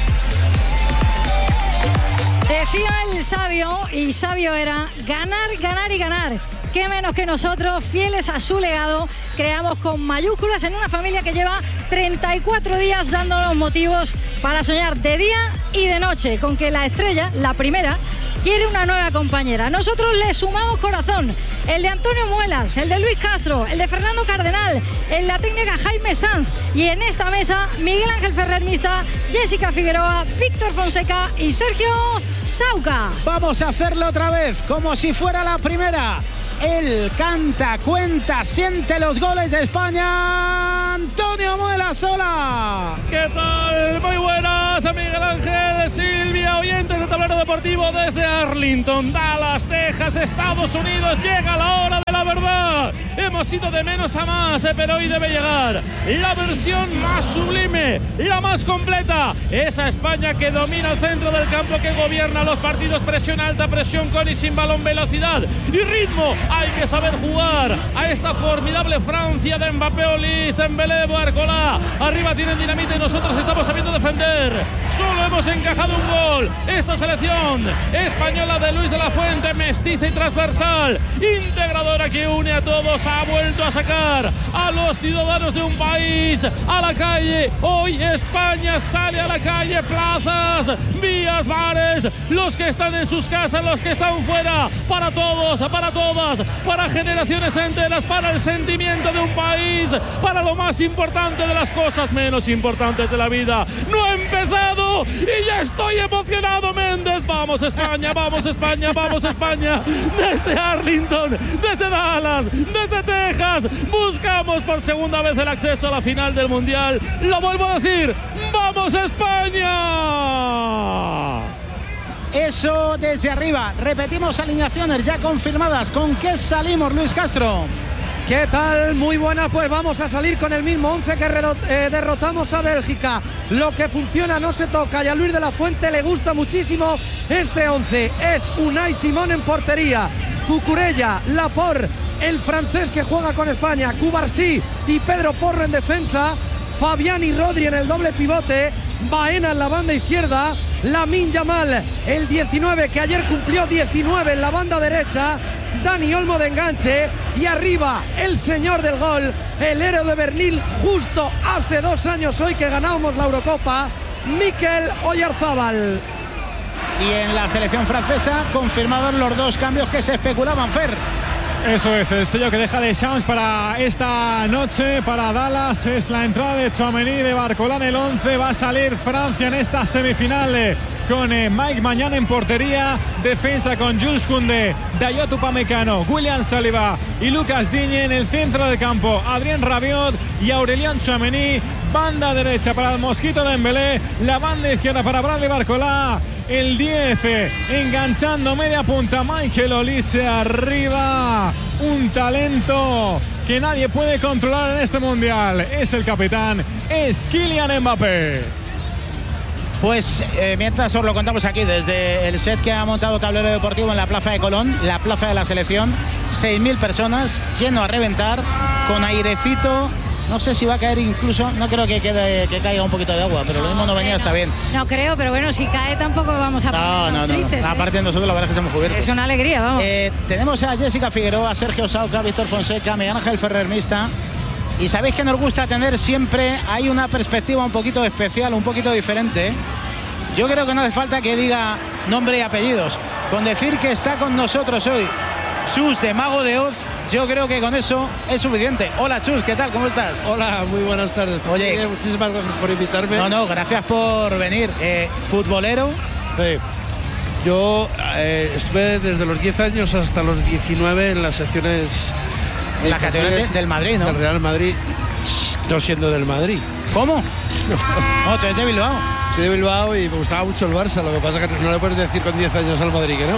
S3: Decía el sabio, y sabio era ganar, ganar y ganar. Qué menos que nosotros, fieles a su legado, creamos con mayúsculas en una familia que lleva treinta y cuatro días dándonos motivos para soñar de día y de noche, con que la estrella, la primera, quiere una nueva compañera. Nosotros le sumamos corazón, el de Antonio Muelas, el de Luis Castro, el de Fernando Cardenal, en la técnica Jaime Sanz, y en esta mesa Miguel Ángel Ferrer Mista, Jessica Figueroa, Víctor Fonseca y Sergio Sauca.
S1: Vamos a hacerlo otra vez, como si fuera la primera. Él canta, cuenta, siente los goles de España. Antonio Muela Sola.
S14: ¿Qué tal? Muy buenas, Miguel Ángel, Silvia, oyentes de Tablero Deportivo desde Arlington, Dallas, Texas, Estados Unidos. Llega la hora de la verdad. Hemos ido de menos a más, pero hoy debe llegar la versión más sublime, la más completa. Esa España que domina el centro del campo, que gobierna los partidos, presión alta, presión con y sin balón, velocidad y ritmo. Hay que saber jugar a esta formidable Francia de Mbappé, Olís, Dembélé, Barcola. Arriba tienen dinamita y nosotros estamos sabiendo defender. Solo hemos encajado un gol. Esta selección española de Luis de la Fuente, mestiza y transversal, integradora, que une a todos, ha vuelto a sacar a los ciudadanos de un país a la calle. Hoy España sale a la calle, plazas, vías, bares, los que están en sus casas, los que están fuera, para todos, para todas, para generaciones enteras, para el sentimiento de un país, para lo más importante de las cosas menos importantes de la vida. No ha empezado y ya estoy emocionado, Méndez. Vamos España, vamos España, vamos España. Desde Arlington, desde Dallas, desde Texas, buscamos por segunda vez el acceso a la final del Mundial. Lo vuelvo a decir, ¡vamos España!
S1: Eso desde arriba. Repetimos alineaciones ya confirmadas. ¿Con qué salimos, Luis Castro?
S8: ¿Qué tal? Muy buena, pues vamos a salir con el mismo once que eh, derrotamos a Bélgica. Lo que funciona no se toca y a Luis de la Fuente le gusta muchísimo este once. Es Unai Simón en portería, Cucurella, Laporte, el francés que juega con España, Cubarsí y Pedro Porro en defensa, Fabián y Rodri en el doble pivote, Baena en la banda izquierda, Lamine Yamal, el diecinueve que ayer cumplió diecinueve en la banda derecha, Dani Olmo de enganche y arriba el señor del gol, el héroe de Berlín justo hace dos años hoy que ganábamos la Eurocopa, Mikel Oyarzábal.
S1: Y en la selección francesa confirmados los dos cambios que se especulaban, Fer.
S10: Eso es, el sello que deja Deschamps para esta noche, para Dallas, es la entrada de Tchouaméni, de Barcola en el once. Va a salir Francia en esta semifinal con eh, Mike Maignan en portería, defensa con Jules Koundé, Dayot Upamecano, William Saliba y Lucas Digne en el centro del campo, Adrien Rabiot y Aurélien Tchouaméni, banda derecha para el Mosquito Dembélé, la banda izquierda para Bradley Barcola, el diez enganchando media punta Michael Olise arriba, un talento que nadie puede controlar en este mundial, es el capitán, es Kylian Mbappé.
S1: Pues eh, mientras os lo contamos aquí desde el set que ha montado Tablero Deportivo en la Plaza de Colón, la plaza de la selección, seis mil personas, lleno a reventar, con airecito. No sé si va a caer incluso, no creo que, quede, que caiga un poquito de agua, pero lo mismo no venía, está bien.
S3: No creo, pero bueno, si cae tampoco vamos a
S1: No, no, no.
S3: tristes, ¿eh?
S1: Aparte de nosotros, la verdad es que estamos cubiertos.
S3: Es una alegría, vamos.
S1: Eh, tenemos a Jessica Figueroa, a Sergio Sauca, a Víctor Fonseca, a Miguel Ángel Ferrer Mista. Y sabéis que nos gusta tener siempre, hay una perspectiva un poquito especial, un poquito diferente. Yo creo que no hace falta que diga nombre y apellidos. Con decir que está con nosotros hoy Chus de Mago de Oz, yo creo que con eso es suficiente. Hola Chus, ¿qué tal? ¿Cómo estás?
S4: Hola, muy buenas tardes.
S1: Oye,
S4: Oye, muchísimas gracias por invitarme.
S1: No, no, gracias por venir. Eh, ¿Futbolero?
S4: Sí. Yo eh, estuve desde los diez años hasta los diecinueve en las secciones...
S1: En las categorías del Madrid, ¿no?
S4: Del Real Madrid, no siendo del Madrid.
S1: ¿Cómo? No, tú eres de Bilbao.
S4: Soy de Bilbao y me gustaba mucho el Barça, lo que pasa es que no le puedes decir con diez años al Madrid que no.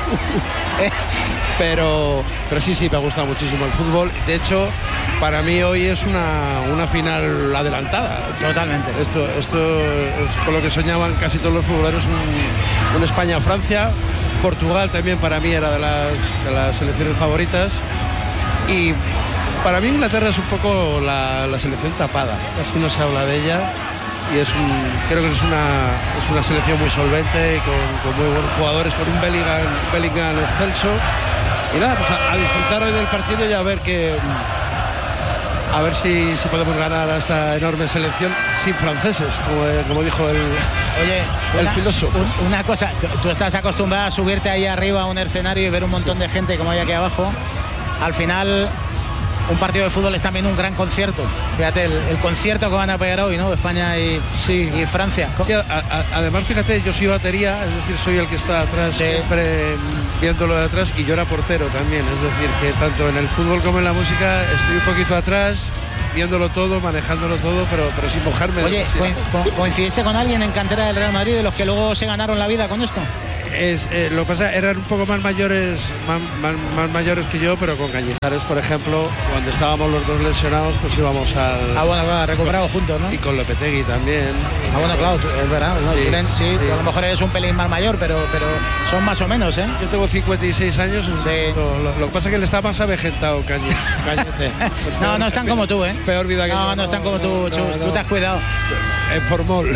S4: pero, pero sí, sí, me ha gustado muchísimo el fútbol. De hecho, para mí hoy es una, una final adelantada.
S1: Totalmente.
S4: Esto, esto es con lo que soñaban casi todos los futboleros, un, un España-Francia. Portugal también para mí era de las, de las selecciones favoritas. Y para mí Inglaterra es un poco la, la selección tapada, casi no se habla de ella y es un, creo que es una, es una selección muy solvente, con, con muy buenos jugadores, con un Bellingham, Bellingham excelso. Y nada, pues a, a disfrutar hoy del partido y a ver que a ver si, si podemos ganar a esta enorme selección sin franceses, como, como dijo el,
S1: Oye,
S4: el
S1: una,
S4: filósofo.
S1: Un, una cosa, tú, tú estás acostumbrada a subirte ahí arriba a un escenario y ver un montón de gente como hay aquí abajo. Al final, un partido de fútbol es también un gran concierto. Fíjate, el, el concierto que van a pegar hoy, ¿no? España y, sí. y Francia.
S19: Sí, a, a, además, fíjate, yo soy batería, es decir, soy el que está atrás, sí. siempre viéndolo de atrás, y yo era portero también. Es decir, que tanto en el fútbol como en la música estoy un poquito atrás, viéndolo todo, manejándolo todo, pero, pero sin mojarme.
S1: Oye, co ¿coincidiste con alguien en cantera del Real Madrid de los que luego se ganaron la vida con esto?
S19: Es, eh, lo que pasa, eran un poco más mayores más, más, más mayores que yo, pero con Cañizares, por ejemplo, cuando estábamos los dos lesionados, pues íbamos al...
S1: Ah, bueno, claro, recuperados juntos, ¿no?
S19: Y con Lopetegui también.
S1: Ah, bueno, claro, es verdad, ¿no?
S19: Sí,
S1: Julen, sí,
S19: sí.
S1: A lo mejor eres un pelín más mayor, pero, pero son más o menos, ¿eh?
S19: Yo tengo cincuenta y seis años, sí. lo, lo, lo que pasa es que le está más avejentado, Cañe, Cañete.
S1: No, no están como tú, ¿eh?
S19: Peor vida que
S1: No,
S19: yo.
S1: no están como tú, Chus, no, no. Tú te has cuidado.
S19: En Formol.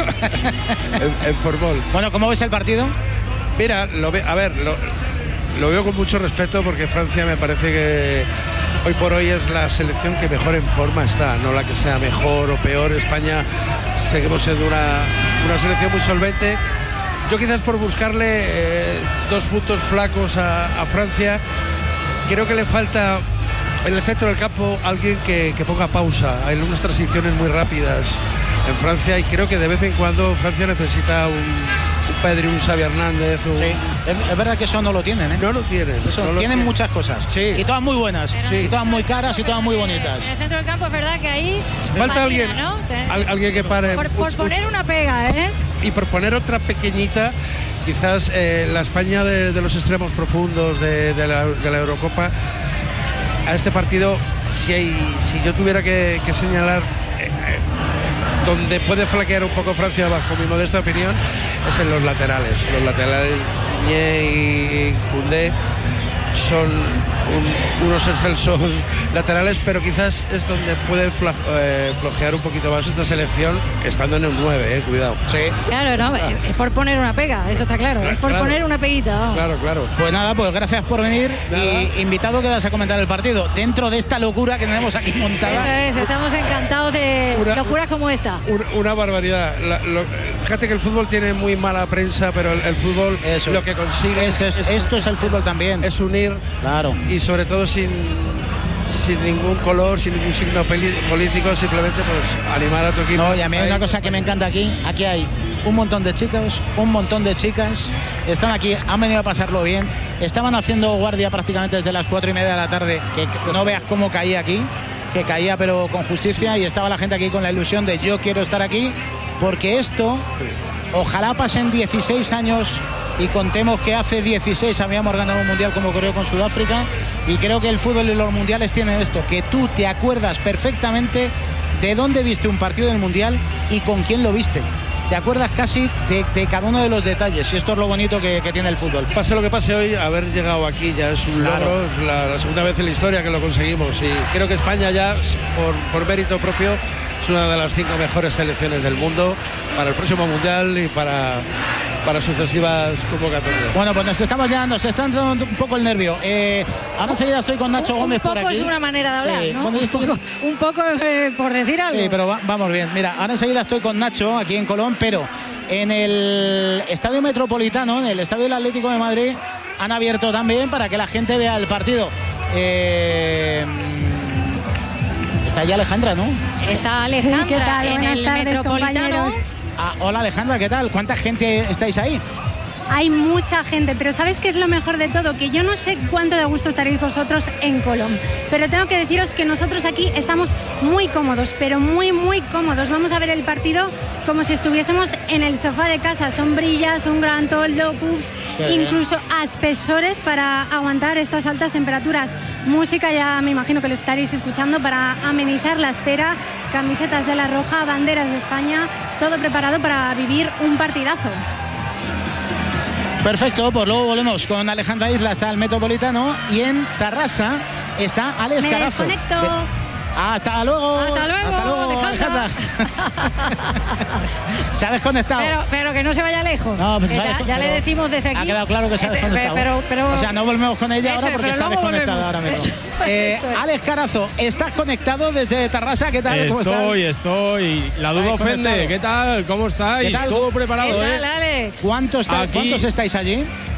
S19: en, en Formol.
S1: Bueno, ¿cómo ves el partido?
S19: Mira, lo ve, a ver, lo, lo veo con mucho respeto porque Francia me parece que hoy por hoy es la selección que mejor en forma está, no la que sea mejor o peor. España seguimos siendo una, una selección muy solvente. Yo quizás por buscarle eh, dos puntos flacos a, a Francia, creo que le falta en el centro del campo alguien que, que ponga pausa. Hay unas transiciones muy rápidas en Francia y creo que de vez en cuando Francia necesita un... Pedri, un Xavi Hernández. Un...
S1: Sí, es, es verdad que eso no lo tienen, ¿eh?
S19: No lo tienen.
S1: Eso,
S19: no lo
S1: tienen
S19: tienen.
S1: muchas cosas. Sí. Y todas muy buenas. Sí. Y todas muy caras y todas muy bonitas.
S3: En el centro del campo es verdad que ahí
S19: falta alguien,
S3: ¿no?
S19: al, alguien que pare.
S3: Por, por poner una pega, ¿eh?
S19: Y por poner otra pequeñita, quizás eh, la España de, de los extremos profundos de, de, la, de la Eurocopa, a este partido, si, hay, si yo tuviera que, que señalar... Eh, eh, donde puede flaquear un poco Francia, bajo mi modesta opinión, es en los laterales. Los laterales, Ñe y Koundé, son un, unos excelsos laterales, pero quizás es donde puede fla, eh, flojear un poquito más esta selección, estando en el nueve, eh, cuidado.
S1: Sí.
S3: Claro, no, claro. Es por poner una pega, eso está claro, claro es por claro. poner una peguita. ¿No?
S19: Claro, claro.
S1: Pues nada, pues gracias por venir.
S19: Nada.
S1: Y invitado quedas a comentar el partido, dentro de esta locura que tenemos aquí montada.
S3: Eso es, estamos encantados de una, locuras como esta.
S19: Una, una barbaridad. La, lo, fíjate que el fútbol tiene muy mala prensa, pero el, el fútbol
S1: eso.
S19: Lo que consigue
S1: es, es, es, esto es el fútbol también.
S19: Es unir.
S1: Claro.
S19: Y sobre todo sin, sin ningún color, sin ningún signo político, simplemente pues animar a tu equipo.
S1: No, y a mí hay una cosa que me encanta aquí, aquí hay un montón de chicos, un montón de chicas, están aquí, han venido a pasarlo bien, estaban haciendo guardia prácticamente desde las cuatro y media de la tarde, que no veas cómo caía aquí, que caía pero con justicia, y estaba la gente aquí con la ilusión de yo quiero estar aquí, porque esto, ojalá pasen dieciséis años y contemos que hace dieciséis habíamos ganado un mundial como ocurrió con Sudáfrica, y creo que el fútbol y los mundiales tienen esto, que tú te acuerdas perfectamente de dónde viste un partido del mundial y con quién lo viste. Te acuerdas casi de, de cada uno de los detalles, y esto es lo bonito que, que tiene el fútbol.
S19: Pase lo que pase hoy, haber llegado aquí ya es un
S1: claro.
S19: logro, es la, la segunda vez en la historia que lo conseguimos, y creo que España ya, por, por mérito propio, es una de las cinco mejores selecciones del mundo para el próximo mundial y para, para sucesivas convocatorias.
S1: Bueno, pues nos estamos ya, nos está entrando un poco el nervio. Eh, ahora enseguida estoy con Nacho
S3: un,
S1: Gómez
S3: un
S1: por aquí.
S3: Un poco es una manera de hablar,
S1: sí.
S3: ¿no? Un poco, un poco eh, por decir algo.
S1: Sí, pero va, vamos bien. Mira, ahora enseguida estoy con Nacho aquí en Colón, pero en el Estadio Metropolitano, en el Estadio del Atlético de Madrid, han abierto también para que la gente vea el partido. Eh, está ya Alejandra, ¿no?
S3: Está Alejandra,
S11: sí, ¿qué tal?
S3: en
S11: Buenas
S3: el
S11: tardes,
S3: Metropolitano.
S1: Ah, hola Alejandra, ¿qué tal? ¿Cuánta gente estáis ahí?
S11: Hay mucha gente, pero ¿sabes qué es lo mejor de todo? Que yo no sé cuánto de gusto estaréis vosotros en Colón, pero tengo que deciros que nosotros aquí estamos muy cómodos, pero muy, muy cómodos. Vamos a ver el partido como si estuviésemos en el sofá de casa. Sombrillas, un gran toldo, pubs, incluso aspersores para aguantar estas altas temperaturas. Música, ya me imagino que lo estaréis escuchando para amenizar la espera. Camisetas de la Roja, banderas de España, todo preparado para vivir un partidazo.
S1: Perfecto, pues luego volvemos con Alejandra Isla hasta el Metropolitano, y en Tarrasa está Alex
S11: Me
S1: Carazo.
S11: desconecto.
S1: De... Hasta luego.
S3: Hasta luego,
S1: Hasta luego,
S3: Alejandra.
S1: Se ha desconectado.
S3: Pero, pero que no se vaya lejos.
S1: No, pues
S3: ya,
S1: vale,
S3: ya le decimos desde aquí.
S1: Ha quedado claro que se ha desconectado.
S3: Pero, pero,
S1: o sea, no volvemos con ella
S3: eso,
S1: ahora porque está desconectada ahora mismo.
S3: Eso,
S1: eh,
S3: eso es.
S1: Alex Carazo, ¿estás conectado desde Tarrasa? ¿Qué tal? ¿Cómo
S20: estoy,
S1: estás?
S20: estoy. La duda ofende. ¿Qué tal? ¿Cómo estáis?
S1: ¿Qué tal?
S20: Todo preparado,
S3: ¿Qué
S20: ¿eh?
S3: tal, Alex?
S1: ¿Cuántos, está, ¿Cuántos estáis allí?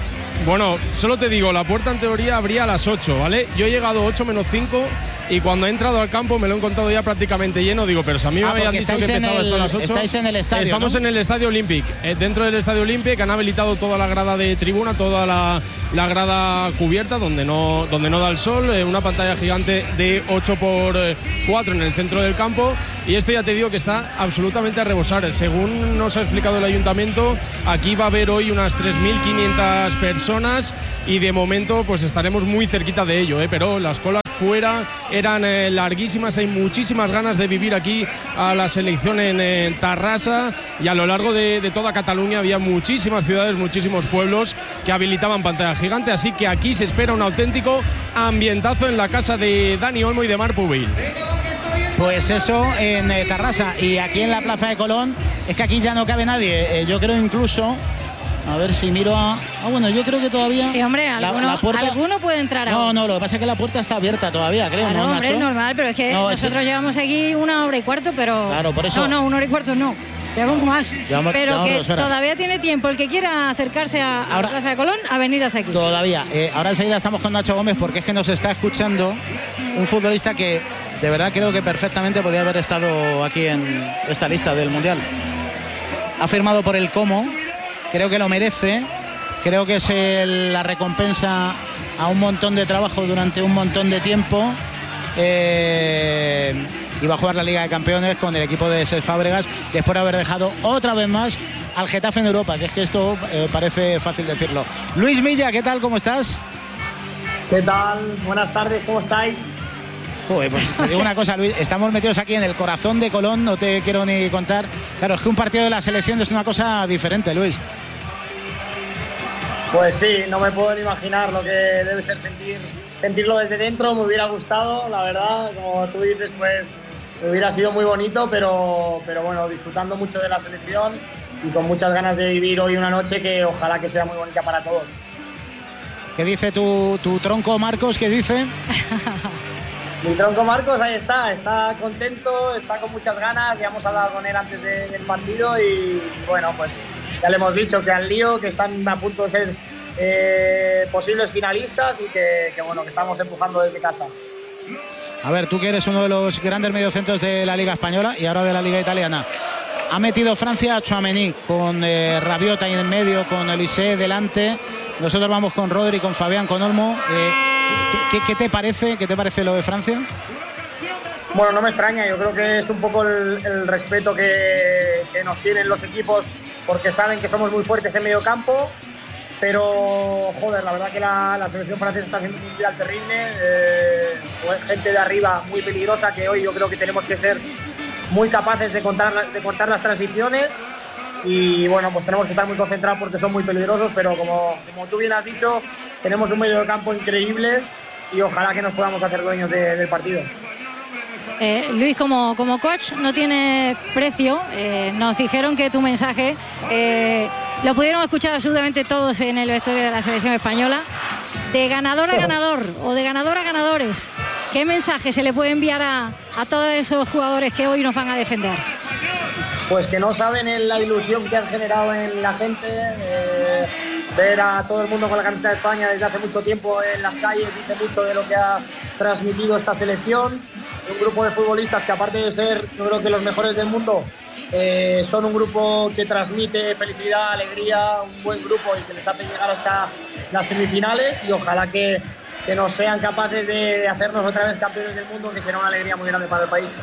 S20: Bueno, solo te digo, la puerta en teoría abría a las ocho, ¿vale? Yo he llegado ocho menos cinco y cuando he entrado al campo me lo he encontrado ya prácticamente lleno. Digo, pero si a mí me
S1: Ah,
S20: habían
S1: porque
S20: dicho que
S1: estáis en
S20: empezaba
S1: el-
S20: esto a las ocho.
S1: estáis en el estadio,
S20: Estamos
S1: ¿no?
S20: en el Estadio Olympic. Eh, dentro del Estadio Olympic han habilitado toda la grada de tribuna, toda la, la grada cubierta donde no, donde no da el sol, eh, una pantalla gigante de ocho por cuatro en el centro del campo. Y esto ya te digo que está absolutamente a rebosar. Según nos ha explicado el ayuntamiento, aquí va a haber hoy unas tres mil quinientas personas y de momento pues estaremos muy cerquita de ello, ¿eh? Pero las colas fuera eran eh, larguísimas, hay muchísimas ganas de vivir aquí a la selección en, en Tarrasa, y a lo largo de, de toda Cataluña había muchísimas ciudades, muchísimos pueblos que habilitaban pantalla gigante, así que aquí se espera un auténtico ambientazo en la casa de Dani Olmo y de Marc Pubil.
S1: Pues eso en eh, Tarrasa, y aquí en la Plaza de Colón es que aquí ya no cabe nadie. Eh, yo creo incluso, a ver si miro a... Ah, bueno, yo creo que todavía...
S3: Sí, hombre,
S1: la-
S3: alguno,
S1: la puerta-
S3: alguno puede entrar
S1: No,
S3: ahora.
S1: no, lo que pasa es que la puerta está abierta todavía, creo,
S3: Claro,
S1: ¿no,
S3: hombre,
S1: Nacho?
S3: es normal, pero es que
S1: No, es que-
S3: nosotros llevamos aquí una hora y cuarto, pero...
S1: Claro, por eso-
S3: No, no, una hora y cuarto no. Llevamos más.
S1: Llevamos-
S3: pero
S1: llevamos
S3: que
S1: dos horas.
S3: todavía tiene tiempo el que quiera acercarse a, a
S1: Ahora-
S3: la Plaza de Colón a venir hasta aquí.
S1: Todavía. Eh, ahora enseguida estamos con Nacho Gómez porque es que nos está escuchando un futbolista que de verdad creo que perfectamente podría haber estado aquí en esta lista del Mundial. Ha firmado por el Como, creo que lo merece, creo que es el- la recompensa a un montón de trabajo durante un montón de tiempo. Eh, y va a jugar la Liga de Campeones con el equipo de Cesc Fábregas después de haber dejado otra vez más al Getafe en Europa, que es que esto eh, parece fácil decirlo. Luis Milla, ¿qué tal? ¿Cómo estás?
S21: ¿Qué tal? Buenas tardes, ¿cómo estáis?
S1: Joder, pues te digo una cosa, Luis, estamos metidos aquí en el corazón de Colón, no te quiero ni contar. Claro, es que un partido de la selección es una cosa diferente, Luis.
S21: Pues sí, no me puedo ni imaginar lo que debe ser sentir, sentirlo desde dentro. Me hubiera gustado, la verdad, como tú dices, pues hubiera sido muy bonito, pero, pero bueno, disfrutando mucho de la selección y con muchas ganas de vivir hoy una noche que ojalá que sea muy bonita para todos.
S1: ¿Qué dice tu, tu tronco Marcos? ¿Qué dice?
S21: Mi tronco Marcos ahí está, está contento, está con muchas ganas, ya hemos hablado con él antes de- del partido y bueno, pues ya le hemos dicho que al lío, que están a punto de ser eh, posibles finalistas y que, que bueno, que estamos empujando desde casa.
S1: A ver, tú que eres uno de los grandes mediocentros de la Liga Española y ahora de la Liga Italiana. Ha metido Francia a Tchouaméni con eh, Rabiot ahí en medio, con Olise delante. Nosotros vamos con Rodri, con Fabián, con Olmo. Eh, ¿qué, qué- qué te parece? ¿Qué te parece lo de Francia?
S21: Bueno, no me extraña, yo creo que es un poco el, el respeto que, que nos tienen los equipos porque saben que somos muy fuertes en medio campo, pero joder, la verdad que la, la selección francesa está haciendo un mundial terrible, eh, gente de arriba muy peligrosa que hoy yo creo que tenemos que ser muy capaces de contar, la- de contar las transiciones y bueno, pues tenemos que estar muy concentrados porque son muy peligrosos, pero como, como tú bien has dicho, tenemos un medio de campo increíble y ojalá que nos podamos hacer dueños de- del partido.
S3: Eh, Luis, como, como coach no tiene precio. Eh, nos dijeron que tu mensaje eh, lo pudieron escuchar absolutamente todos en el vestuario de la selección española. De ganador a ganador o de ganador a ganadores, ¿qué mensaje se le puede enviar a, a todos esos jugadores que hoy nos van a defender?
S21: Pues que no saben en la ilusión que han generado en la gente, eh, ver a todo el mundo con la camiseta de España desde hace mucho tiempo en las calles dice mucho de lo que ha transmitido esta selección. Un grupo de futbolistas que aparte de ser, yo creo que los mejores del mundo, eh, son un grupo que transmite felicidad, alegría, un buen grupo y que les hace llegar hasta las semifinales y ojalá que, que nos sean capaces de hacernos otra vez campeones del mundo, que será una alegría muy grande para el país.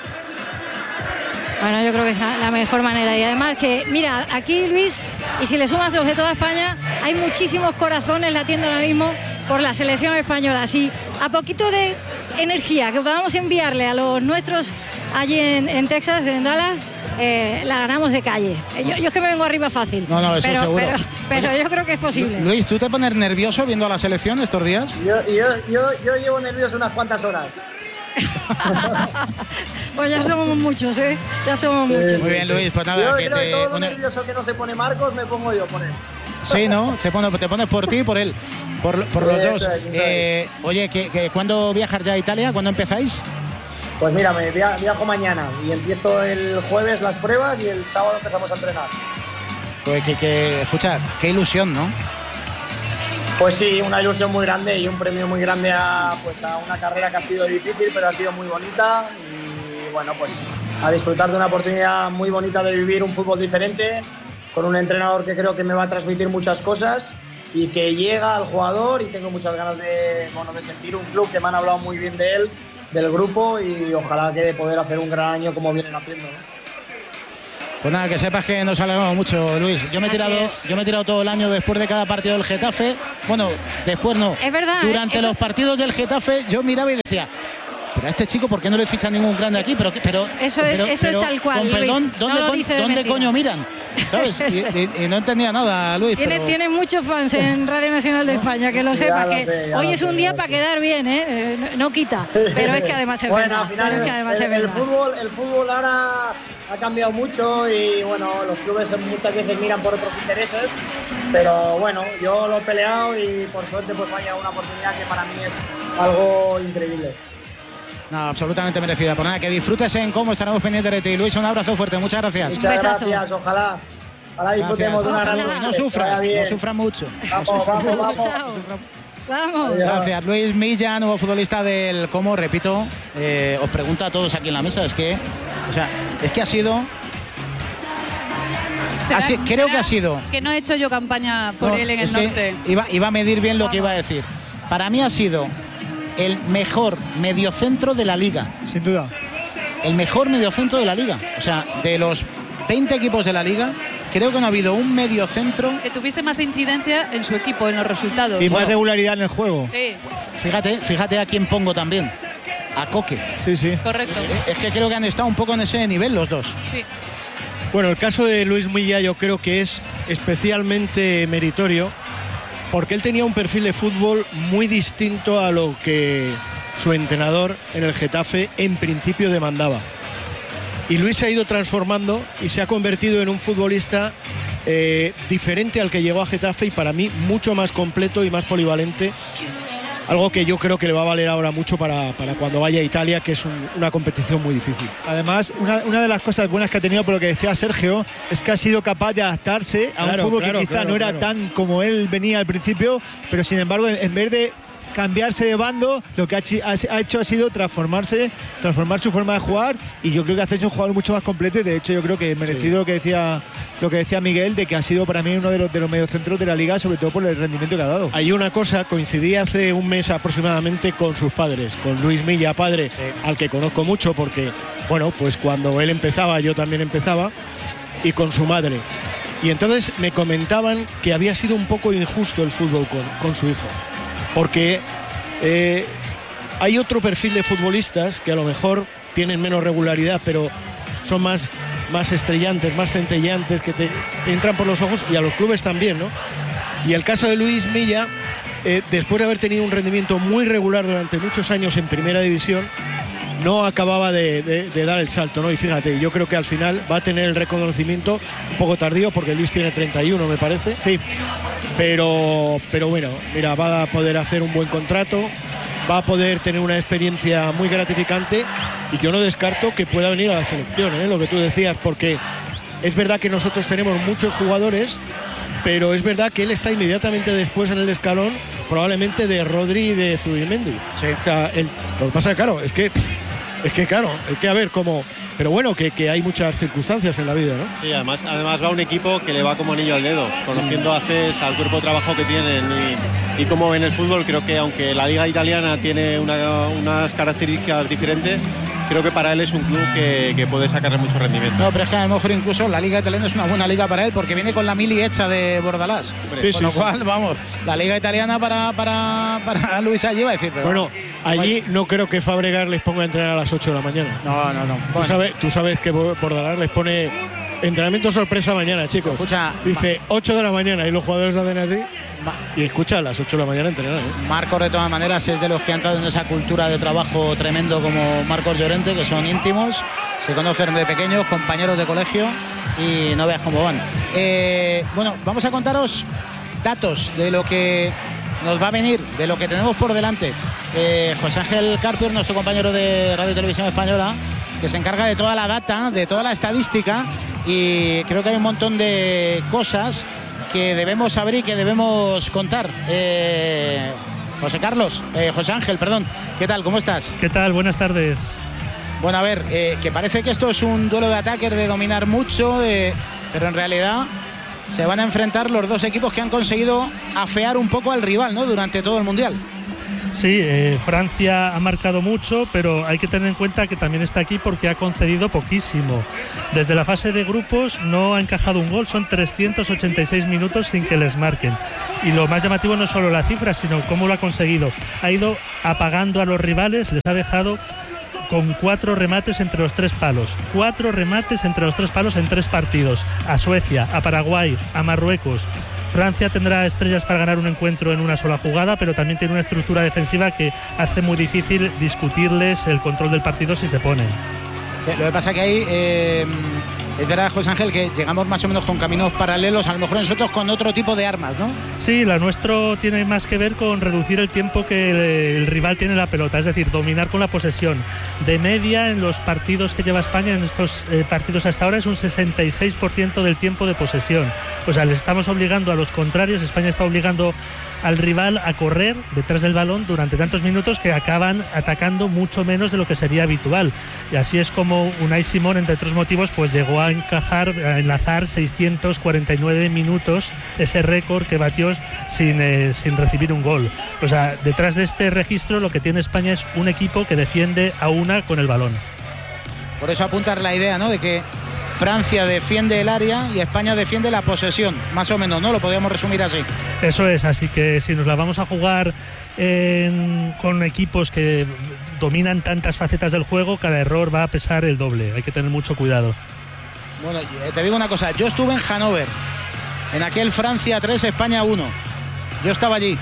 S3: Bueno, yo creo que es la mejor manera. Y además que, mira, aquí Luis, y si le sumas los de toda España, hay muchísimos corazones latiendo ahora mismo por la selección española. Así, a poquito de energía que podamos enviarle a los nuestros allí en, en Texas, en Dallas, eh, la ganamos de calle. Yo, yo es que me vengo arriba fácil.
S1: No, no, eso
S3: pero,
S1: seguro.
S3: Pero, pero
S1: Oye,
S3: yo creo que es posible.
S1: Luis, ¿tú te pones nervioso viendo a la selección estos días?
S21: Yo, yo, yo, yo llevo nervioso unas cuantas horas.
S3: Pues ya somos muchos, ¿eh? Ya somos muchos.
S1: Muy bien, Luis, pues nada,
S21: Yo
S1: que
S21: creo que
S1: te
S21: todo lo
S1: pone-
S21: nervioso que no se pone Marcos me pongo yo por él.
S1: Sí, ¿no? Te pones, te pones por ti y por él, por, por los
S21: Eso
S1: dos.
S21: es, eso es.
S1: Eh, oye, ¿que, que, ¿cuándo viajas ya a Italia? ¿Cuándo empezáis?
S21: Pues mira, me via- viajo mañana y empiezo el jueves las pruebas y el sábado empezamos a entrenar.
S1: Pues que, que, escucha, qué ilusión, ¿no?
S21: Pues sí, una ilusión muy grande y un premio muy grande a, pues, a una carrera que ha sido difícil, pero ha sido muy bonita. Y bueno, pues a disfrutar de una oportunidad muy bonita de vivir un fútbol diferente, con un entrenador que creo que me va a transmitir muchas cosas y que llega al jugador, y tengo muchas ganas de, bueno, de sentir un club que me han hablado muy bien de él, del grupo, y ojalá que poder hacer un gran año como vienen haciendo, ¿no?
S1: Pues nada, que sepas que nos alegramos mucho, Luis. Yo me he tirado, yo me he tirado todo el año después de cada partido del Getafe. Bueno, después no.
S3: Es verdad.
S1: Durante
S3: ¿eh?
S1: los partidos del Getafe yo miraba y decía, pero a este chico, ¿por qué no le fichan ningún grande aquí? Pero, pero,
S3: eso es,
S1: pero,
S3: eso
S1: pero,
S3: es tal cual,
S1: con perdón,
S3: Luis,
S1: ¿dónde,
S3: no
S1: con, ¿dónde coño miran? ¿Sabes? Y, y, y no entendía nada, Luis.
S3: Tienes,
S1: pero...
S3: tienes muchos fans en Radio Nacional de España, que lo sepas, que
S21: sé,
S3: hoy
S21: lo
S3: es un
S21: sé,
S3: día
S21: lo
S3: para
S21: sé.
S3: quedar bien, ¿eh? Eh, no, no quita, pero es que además es
S21: bueno,
S3: verdad.
S21: al final,
S3: pero es que además
S21: el,
S3: es verdad.
S21: el fútbol, el fútbol ahora ha cambiado mucho y bueno, los clubes muchas veces miran por otros intereses, pero bueno, yo lo he peleado y por suerte pues vaya una oportunidad que para mí es algo increíble.
S1: No, absolutamente merecida. Por nada, que disfrutes en cómo estaremos pendientes de ti. Luis, un abrazo fuerte, muchas gracias.
S21: Muchas gracias, ojalá. Ojalá disfrutemos de una gran
S1: noche. No sufras, no sufras mucho.
S21: Vamos,
S1: no sufras
S21: vamos,
S1: mucho.
S21: vamos.
S3: Vamos.
S1: Gracias, Luis Milla, nuevo futbolista del Como. Repito, eh, os pregunto a todos aquí en la mesa, es que, o sea, es que ha sido... Así, creo que ha sido...
S5: Que no he hecho yo campaña por
S1: No,
S5: él en
S1: es
S5: el
S1: que
S5: norte.
S1: Iba, iba a medir bien lo que iba a decir. Para mí ha sido el mejor mediocentro de la liga.
S6: Sin duda.
S1: El mejor mediocentro de la liga. O sea, de los veinte equipos de la liga, creo que no ha habido un mediocentro
S5: Que tuviese más incidencia en su equipo, en los resultados.
S6: Y más regularidad en el juego.
S5: Sí,
S1: Fíjate, fíjate a quién pongo también. A Coque.
S6: Sí, sí.
S5: correcto.
S1: Es que creo que han estado un poco en ese nivel los dos.
S5: Sí.
S4: Bueno, el caso de Luis Milla yo creo que es especialmente meritorio porque él tenía un perfil de fútbol muy distinto a lo que su entrenador en el Getafe en principio demandaba. Y Luis se ha ido transformando y se ha convertido en un futbolista eh, diferente al que llegó a Getafe y para mí mucho más completo y más polivalente. Algo que yo creo que le va a valer ahora mucho para, para cuando vaya a Italia, que es un, una competición muy difícil.
S6: Además, una, una de las cosas buenas que ha tenido, por lo que decía Sergio, es que ha sido capaz de adaptarse a
S4: Claro,
S6: un fútbol
S4: claro,
S6: que quizá
S4: claro,
S6: no era
S4: claro.
S6: tan como él venía al principio, pero sin embargo, en, en vez de cambiarse de bando, lo que ha, chi- ha- ha hecho ha sido transformarse, transformar su forma de jugar, y yo creo que hace un jugador mucho más completo, y de hecho yo creo que merecido lo que decía lo que decía Miguel, de que ha sido para mí uno de los de los mediocentros de la liga, sobre todo por el rendimiento que ha dado.
S4: Hay una cosa, coincidí hace un mes aproximadamente con sus padres, con Luis Milla, padre, al que conozco mucho porque, bueno, pues cuando él empezaba yo también empezaba, y con su madre. Y entonces me comentaban que había sido un poco injusto el fútbol con, con su hijo, porque eh, hay otro perfil de futbolistas que a lo mejor tienen menos regularidad, pero son más, más estrellantes, más centellantes, que te, te entran por los ojos, y a los clubes también, ¿no? Y el caso de Luis Milla, eh, después de haber tenido un rendimiento muy regular durante muchos años en primera división, no acababa de, de- de dar el salto, ¿no? Y fíjate, yo creo que al final va a tener el reconocimiento un poco tardío, porque Luis tiene treinta y uno, me parece.
S6: Sí.
S4: Pero, pero bueno, mira, va a poder hacer un buen contrato, va a poder tener una experiencia muy gratificante, y yo no descarto que pueda venir a la selección, ¿eh? Lo que tú decías, porque es verdad que nosotros tenemos muchos jugadores, pero es verdad que él está inmediatamente después en el escalón, probablemente de Rodri y de Zubimendi. O sea, él- lo que pasa es que, claro, es que, es que, claro, hay que ver cómo... Pero bueno, que, que hay muchas circunstancias en la vida, ¿no?
S2: Sí, además, además va un equipo que le va como anillo al dedo, conociendo a CES, al cuerpo de trabajo que tienen, y, y como en el fútbol, creo que aunque la liga italiana tiene una- unas características diferentes, creo que para él es un club que, que puede sacarle mucho rendimiento.
S1: No, pero es que a lo mejor incluso la Liga Italiana es una buena liga para él, porque viene con la mili hecha de Bordalás.
S4: Sí,
S1: Con
S4: sí,
S1: lo
S4: sí.
S1: cual, vamos, la Liga Italiana para, para, para Luis allí va a decir. Pero
S4: Bueno, allí no creo que Fabregas les ponga a entrenar a las ocho de la mañana.
S1: No, no, no.
S4: Tú,
S1: Bueno.
S4: sabes, tú sabes que Bordalás les pone entrenamiento sorpresa mañana, chicos.
S1: Escucha,
S4: dice ocho de la mañana y los jugadores hacen así. Y escucha, a las ocho de la mañana entrenar, ¿eh?
S1: Marcos, de todas maneras, es de los que han entrado en esa cultura de trabajo tremendo como Marcos Llorente, que son íntimos, se conocen de pequeños, compañeros de colegio, y no veas cómo van. Eh, bueno, vamos a contaros datos de lo que nos va a venir, de lo que tenemos por delante. Eh, José Ángel Carpier, nuestro compañero de Radio y Televisión Española, que se encarga de toda la data, de toda la estadística, y creo que hay un montón de cosas que debemos saber y que debemos contar. Eh, José Carlos, eh, José Ángel, perdón. ¿Qué tal? ¿Cómo estás?
S7: ¿Qué tal? Buenas tardes.
S1: Bueno, a ver, eh, que parece que esto es un duelo de ataques, de dominar mucho, eh, pero en realidad se van a enfrentar los dos equipos que han conseguido afear un poco al rival, ¿no?, durante todo el Mundial.
S7: Sí, eh, Francia ha marcado mucho, pero hay que tener en cuenta que también está aquí porque ha concedido poquísimo. Desde la fase de grupos no ha encajado un gol, son trescientos ochenta y seis minutos sin que les marquen. Y lo más llamativo no es solo la cifra, sino cómo lo ha conseguido. Ha ido apagando a los rivales, les ha dejado con cuatro remates entre los tres palos. Cuatro remates entre los tres palos en tres partidos. A Suecia, a Paraguay, a Marruecos. Francia tendrá estrellas para ganar un encuentro en una sola jugada, pero también tiene una estructura defensiva que hace muy difícil discutirles el control del partido si se ponen.
S1: Lo que pasa que ahí eh, es verdad, José Ángel, que llegamos más o menos con caminos paralelos, a lo mejor nosotros con otro tipo de armas, ¿no?
S7: Sí, la nuestro tiene más que ver con reducir el tiempo que el, el rival tiene la pelota, es decir, dominar con la posesión. De media, en los partidos que lleva España, en estos eh, partidos hasta ahora, es un sesenta y seis por ciento del tiempo de posesión. O sea, les estamos obligando a los contrarios, España está obligando al rival a correr detrás del balón durante tantos minutos que acaban atacando mucho menos de lo que sería habitual. Y así es como Unai Simón, entre otros motivos, pues llegó a encajar, a enlazar seiscientos cuarenta y nueve minutos, ese récord que batió sin, eh, sin recibir un gol. O sea, detrás de este registro lo que tiene España es un equipo que defiende a una con el balón.
S1: Por eso apuntar la idea, ¿no?, de que Francia defiende el área y España defiende la posesión, más o menos, ¿no? Lo podríamos resumir así.
S7: Eso es, así que si nos la vamos a jugar en, con equipos que dominan tantas facetas del juego, cada error va a pesar el doble, hay que tener mucho cuidado.
S1: Bueno, te digo una cosa, yo estuve en Hannover, en aquel Francia tres, España uno. Yo estaba allí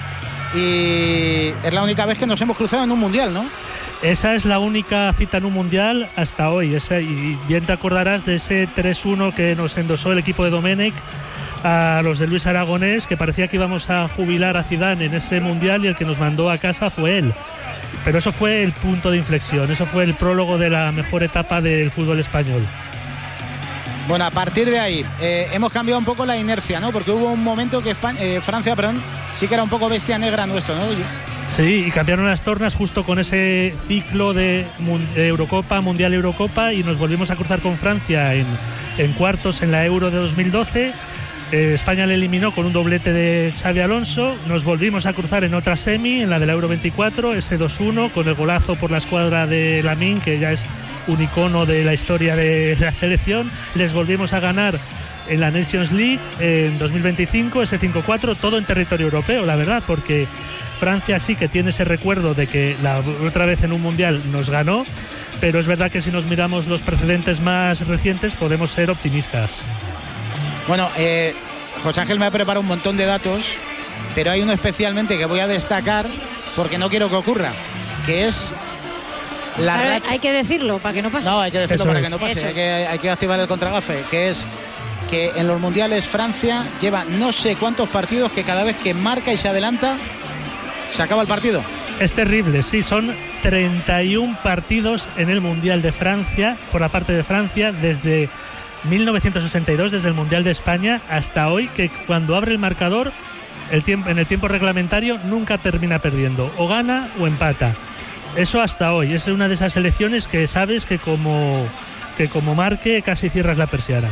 S1: y es la única vez que nos hemos cruzado en un mundial, ¿no?
S7: Esa es la única cita en un mundial hasta hoy. Esa, y bien te acordarás de ese tres uno que nos endosó el equipo de Domenech a los de Luis Aragonés, que parecía que íbamos a jubilar a Zidane en ese mundial y el que nos mandó a casa fue él. Pero eso fue el punto de inflexión, eso fue el prólogo de la mejor etapa del fútbol español.
S1: Bueno, a partir de ahí eh, hemos cambiado un poco la inercia, ¿no? Porque hubo un momento que España, eh, Francia, perdón, sí que era un poco bestia negra nuestro, ¿no?
S7: Sí, y cambiaron las tornas justo con ese ciclo de Eurocopa, Mundial Eurocopa, y nos volvimos a cruzar con Francia en, en cuartos en la Euro de dos mil doce. Eh, España le eliminó con un doblete de Xavi Alonso. Nos volvimos a cruzar en otra semi, en la de la Euro veinticuatro, ese dos uno, con el golazo por la escuadra de Lamine, que ya es un icono de la historia de la selección. Les volvimos a ganar en la Nations League en dos mil veinticinco, ese cinco cuatro, todo en territorio europeo, la verdad, porque Francia sí que tiene ese recuerdo de que la otra vez en un mundial nos ganó, pero es verdad que si nos miramos los precedentes más recientes podemos ser optimistas.
S1: Bueno, eh, José Ángel me ha preparado un montón de datos, pero hay uno especialmente que voy a destacar porque no quiero que ocurra, que es la
S3: Ahora,
S1: racha.
S3: hay que decirlo para que no pase.
S1: No, hay que decirlo
S7: Eso
S1: para
S7: es.
S1: que no pase,
S3: Eso
S1: hay
S3: es.
S1: que, hay que activar el contragafe, que es que en los mundiales Francia lleva no sé cuántos partidos que cada vez que marca y se adelanta se acaba el partido.
S7: Es terrible, sí, son treinta y uno partidos en el Mundial de Francia, por la parte de Francia, desde mil novecientos ochenta y dos, desde el Mundial de España hasta hoy, que cuando abre el marcador, el tiempo, en el tiempo reglamentario nunca termina perdiendo, o gana o empata. Eso hasta hoy, es una de esas selecciones que sabes que como, que como marque casi cierras la persiana.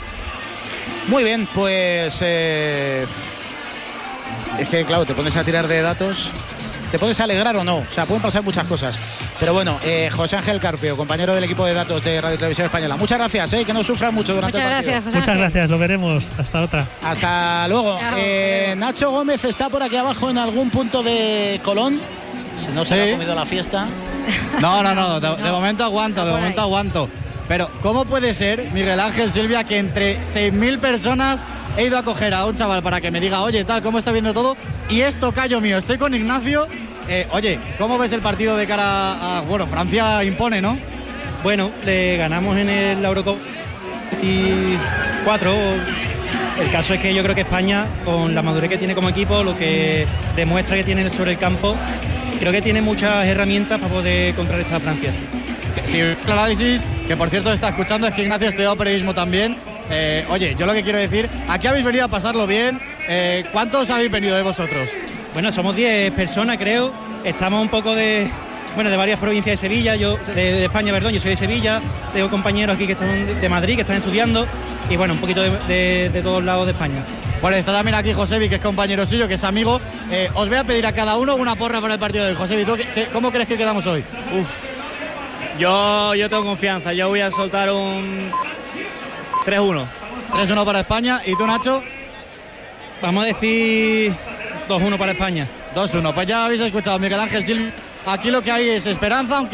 S1: Muy bien, pues eh, es que claro, te pones a tirar de datos, te puedes alegrar o no, o sea, pueden pasar muchas cosas. Pero bueno, eh, José Ángel Carpio, compañero del equipo de datos de Radio Televisión Española, muchas gracias, eh, que no sufran mucho durante
S3: Muchas
S1: el partido.
S3: gracias, José
S7: Muchas
S3: Ángel.
S7: gracias, lo veremos, hasta otra.
S1: Hasta luego.
S3: Chao.
S1: Eh, Nacho Gómez está por aquí abajo en algún punto de Colón, si no se
S22: Sí.
S1: le ha comido la fiesta.
S22: No, no, no, de, de momento aguanto, de
S3: por
S22: momento
S3: ahí.
S22: aguanto. Pero, ¿cómo puede ser, Miguel Ángel, Silvia, que entre seis mil personas he ido a coger a un chaval para que me diga, oye, tal, ¿cómo está viendo todo? Y es tocayo mío, estoy con Ignacio. Eh, oye, ¿cómo ves el partido de cara a, bueno, Francia impone, ¿no?
S23: Bueno, le ganamos en el Eurocopa veinticuatro. El caso es que yo creo que España, con la madurez que tiene como equipo, lo que demuestra que tiene sobre el campo, creo que tiene muchas herramientas para poder contrarrestar a Francia.
S22: Si el análisis, que por cierto está escuchando, es que Ignacio ha estudiado periodismo también. Eh, oye, yo lo que quiero decir, aquí habéis venido a pasarlo bien, Eh, ¿Cuántos habéis venido de vosotros?
S23: Bueno, somos diez personas, creo. Estamos un poco de, bueno, de varias provincias de Sevilla, yo de, de España, perdón, yo soy de Sevilla. Tengo compañeros aquí que están de Madrid, que están estudiando. Y bueno, un poquito de, de, de todos lados de España.
S22: Bueno, está también aquí Josebi, que es compañero suyo, que es amigo. Eh, os voy a pedir a cada uno una porra para el partido de hoy. Josebi, ¿tú qué, qué, ¿cómo crees que quedamos hoy?
S9: Uf. Yo, yo tengo confianza, yo voy a soltar un tres uno.
S22: tres uno para España. ¿Y tú, Nacho?
S23: Vamos a decir dos uno para España.
S22: dos uno. Pues ya habéis escuchado, Miguel Ángel Silva. Aquí lo que hay es esperanza, aunque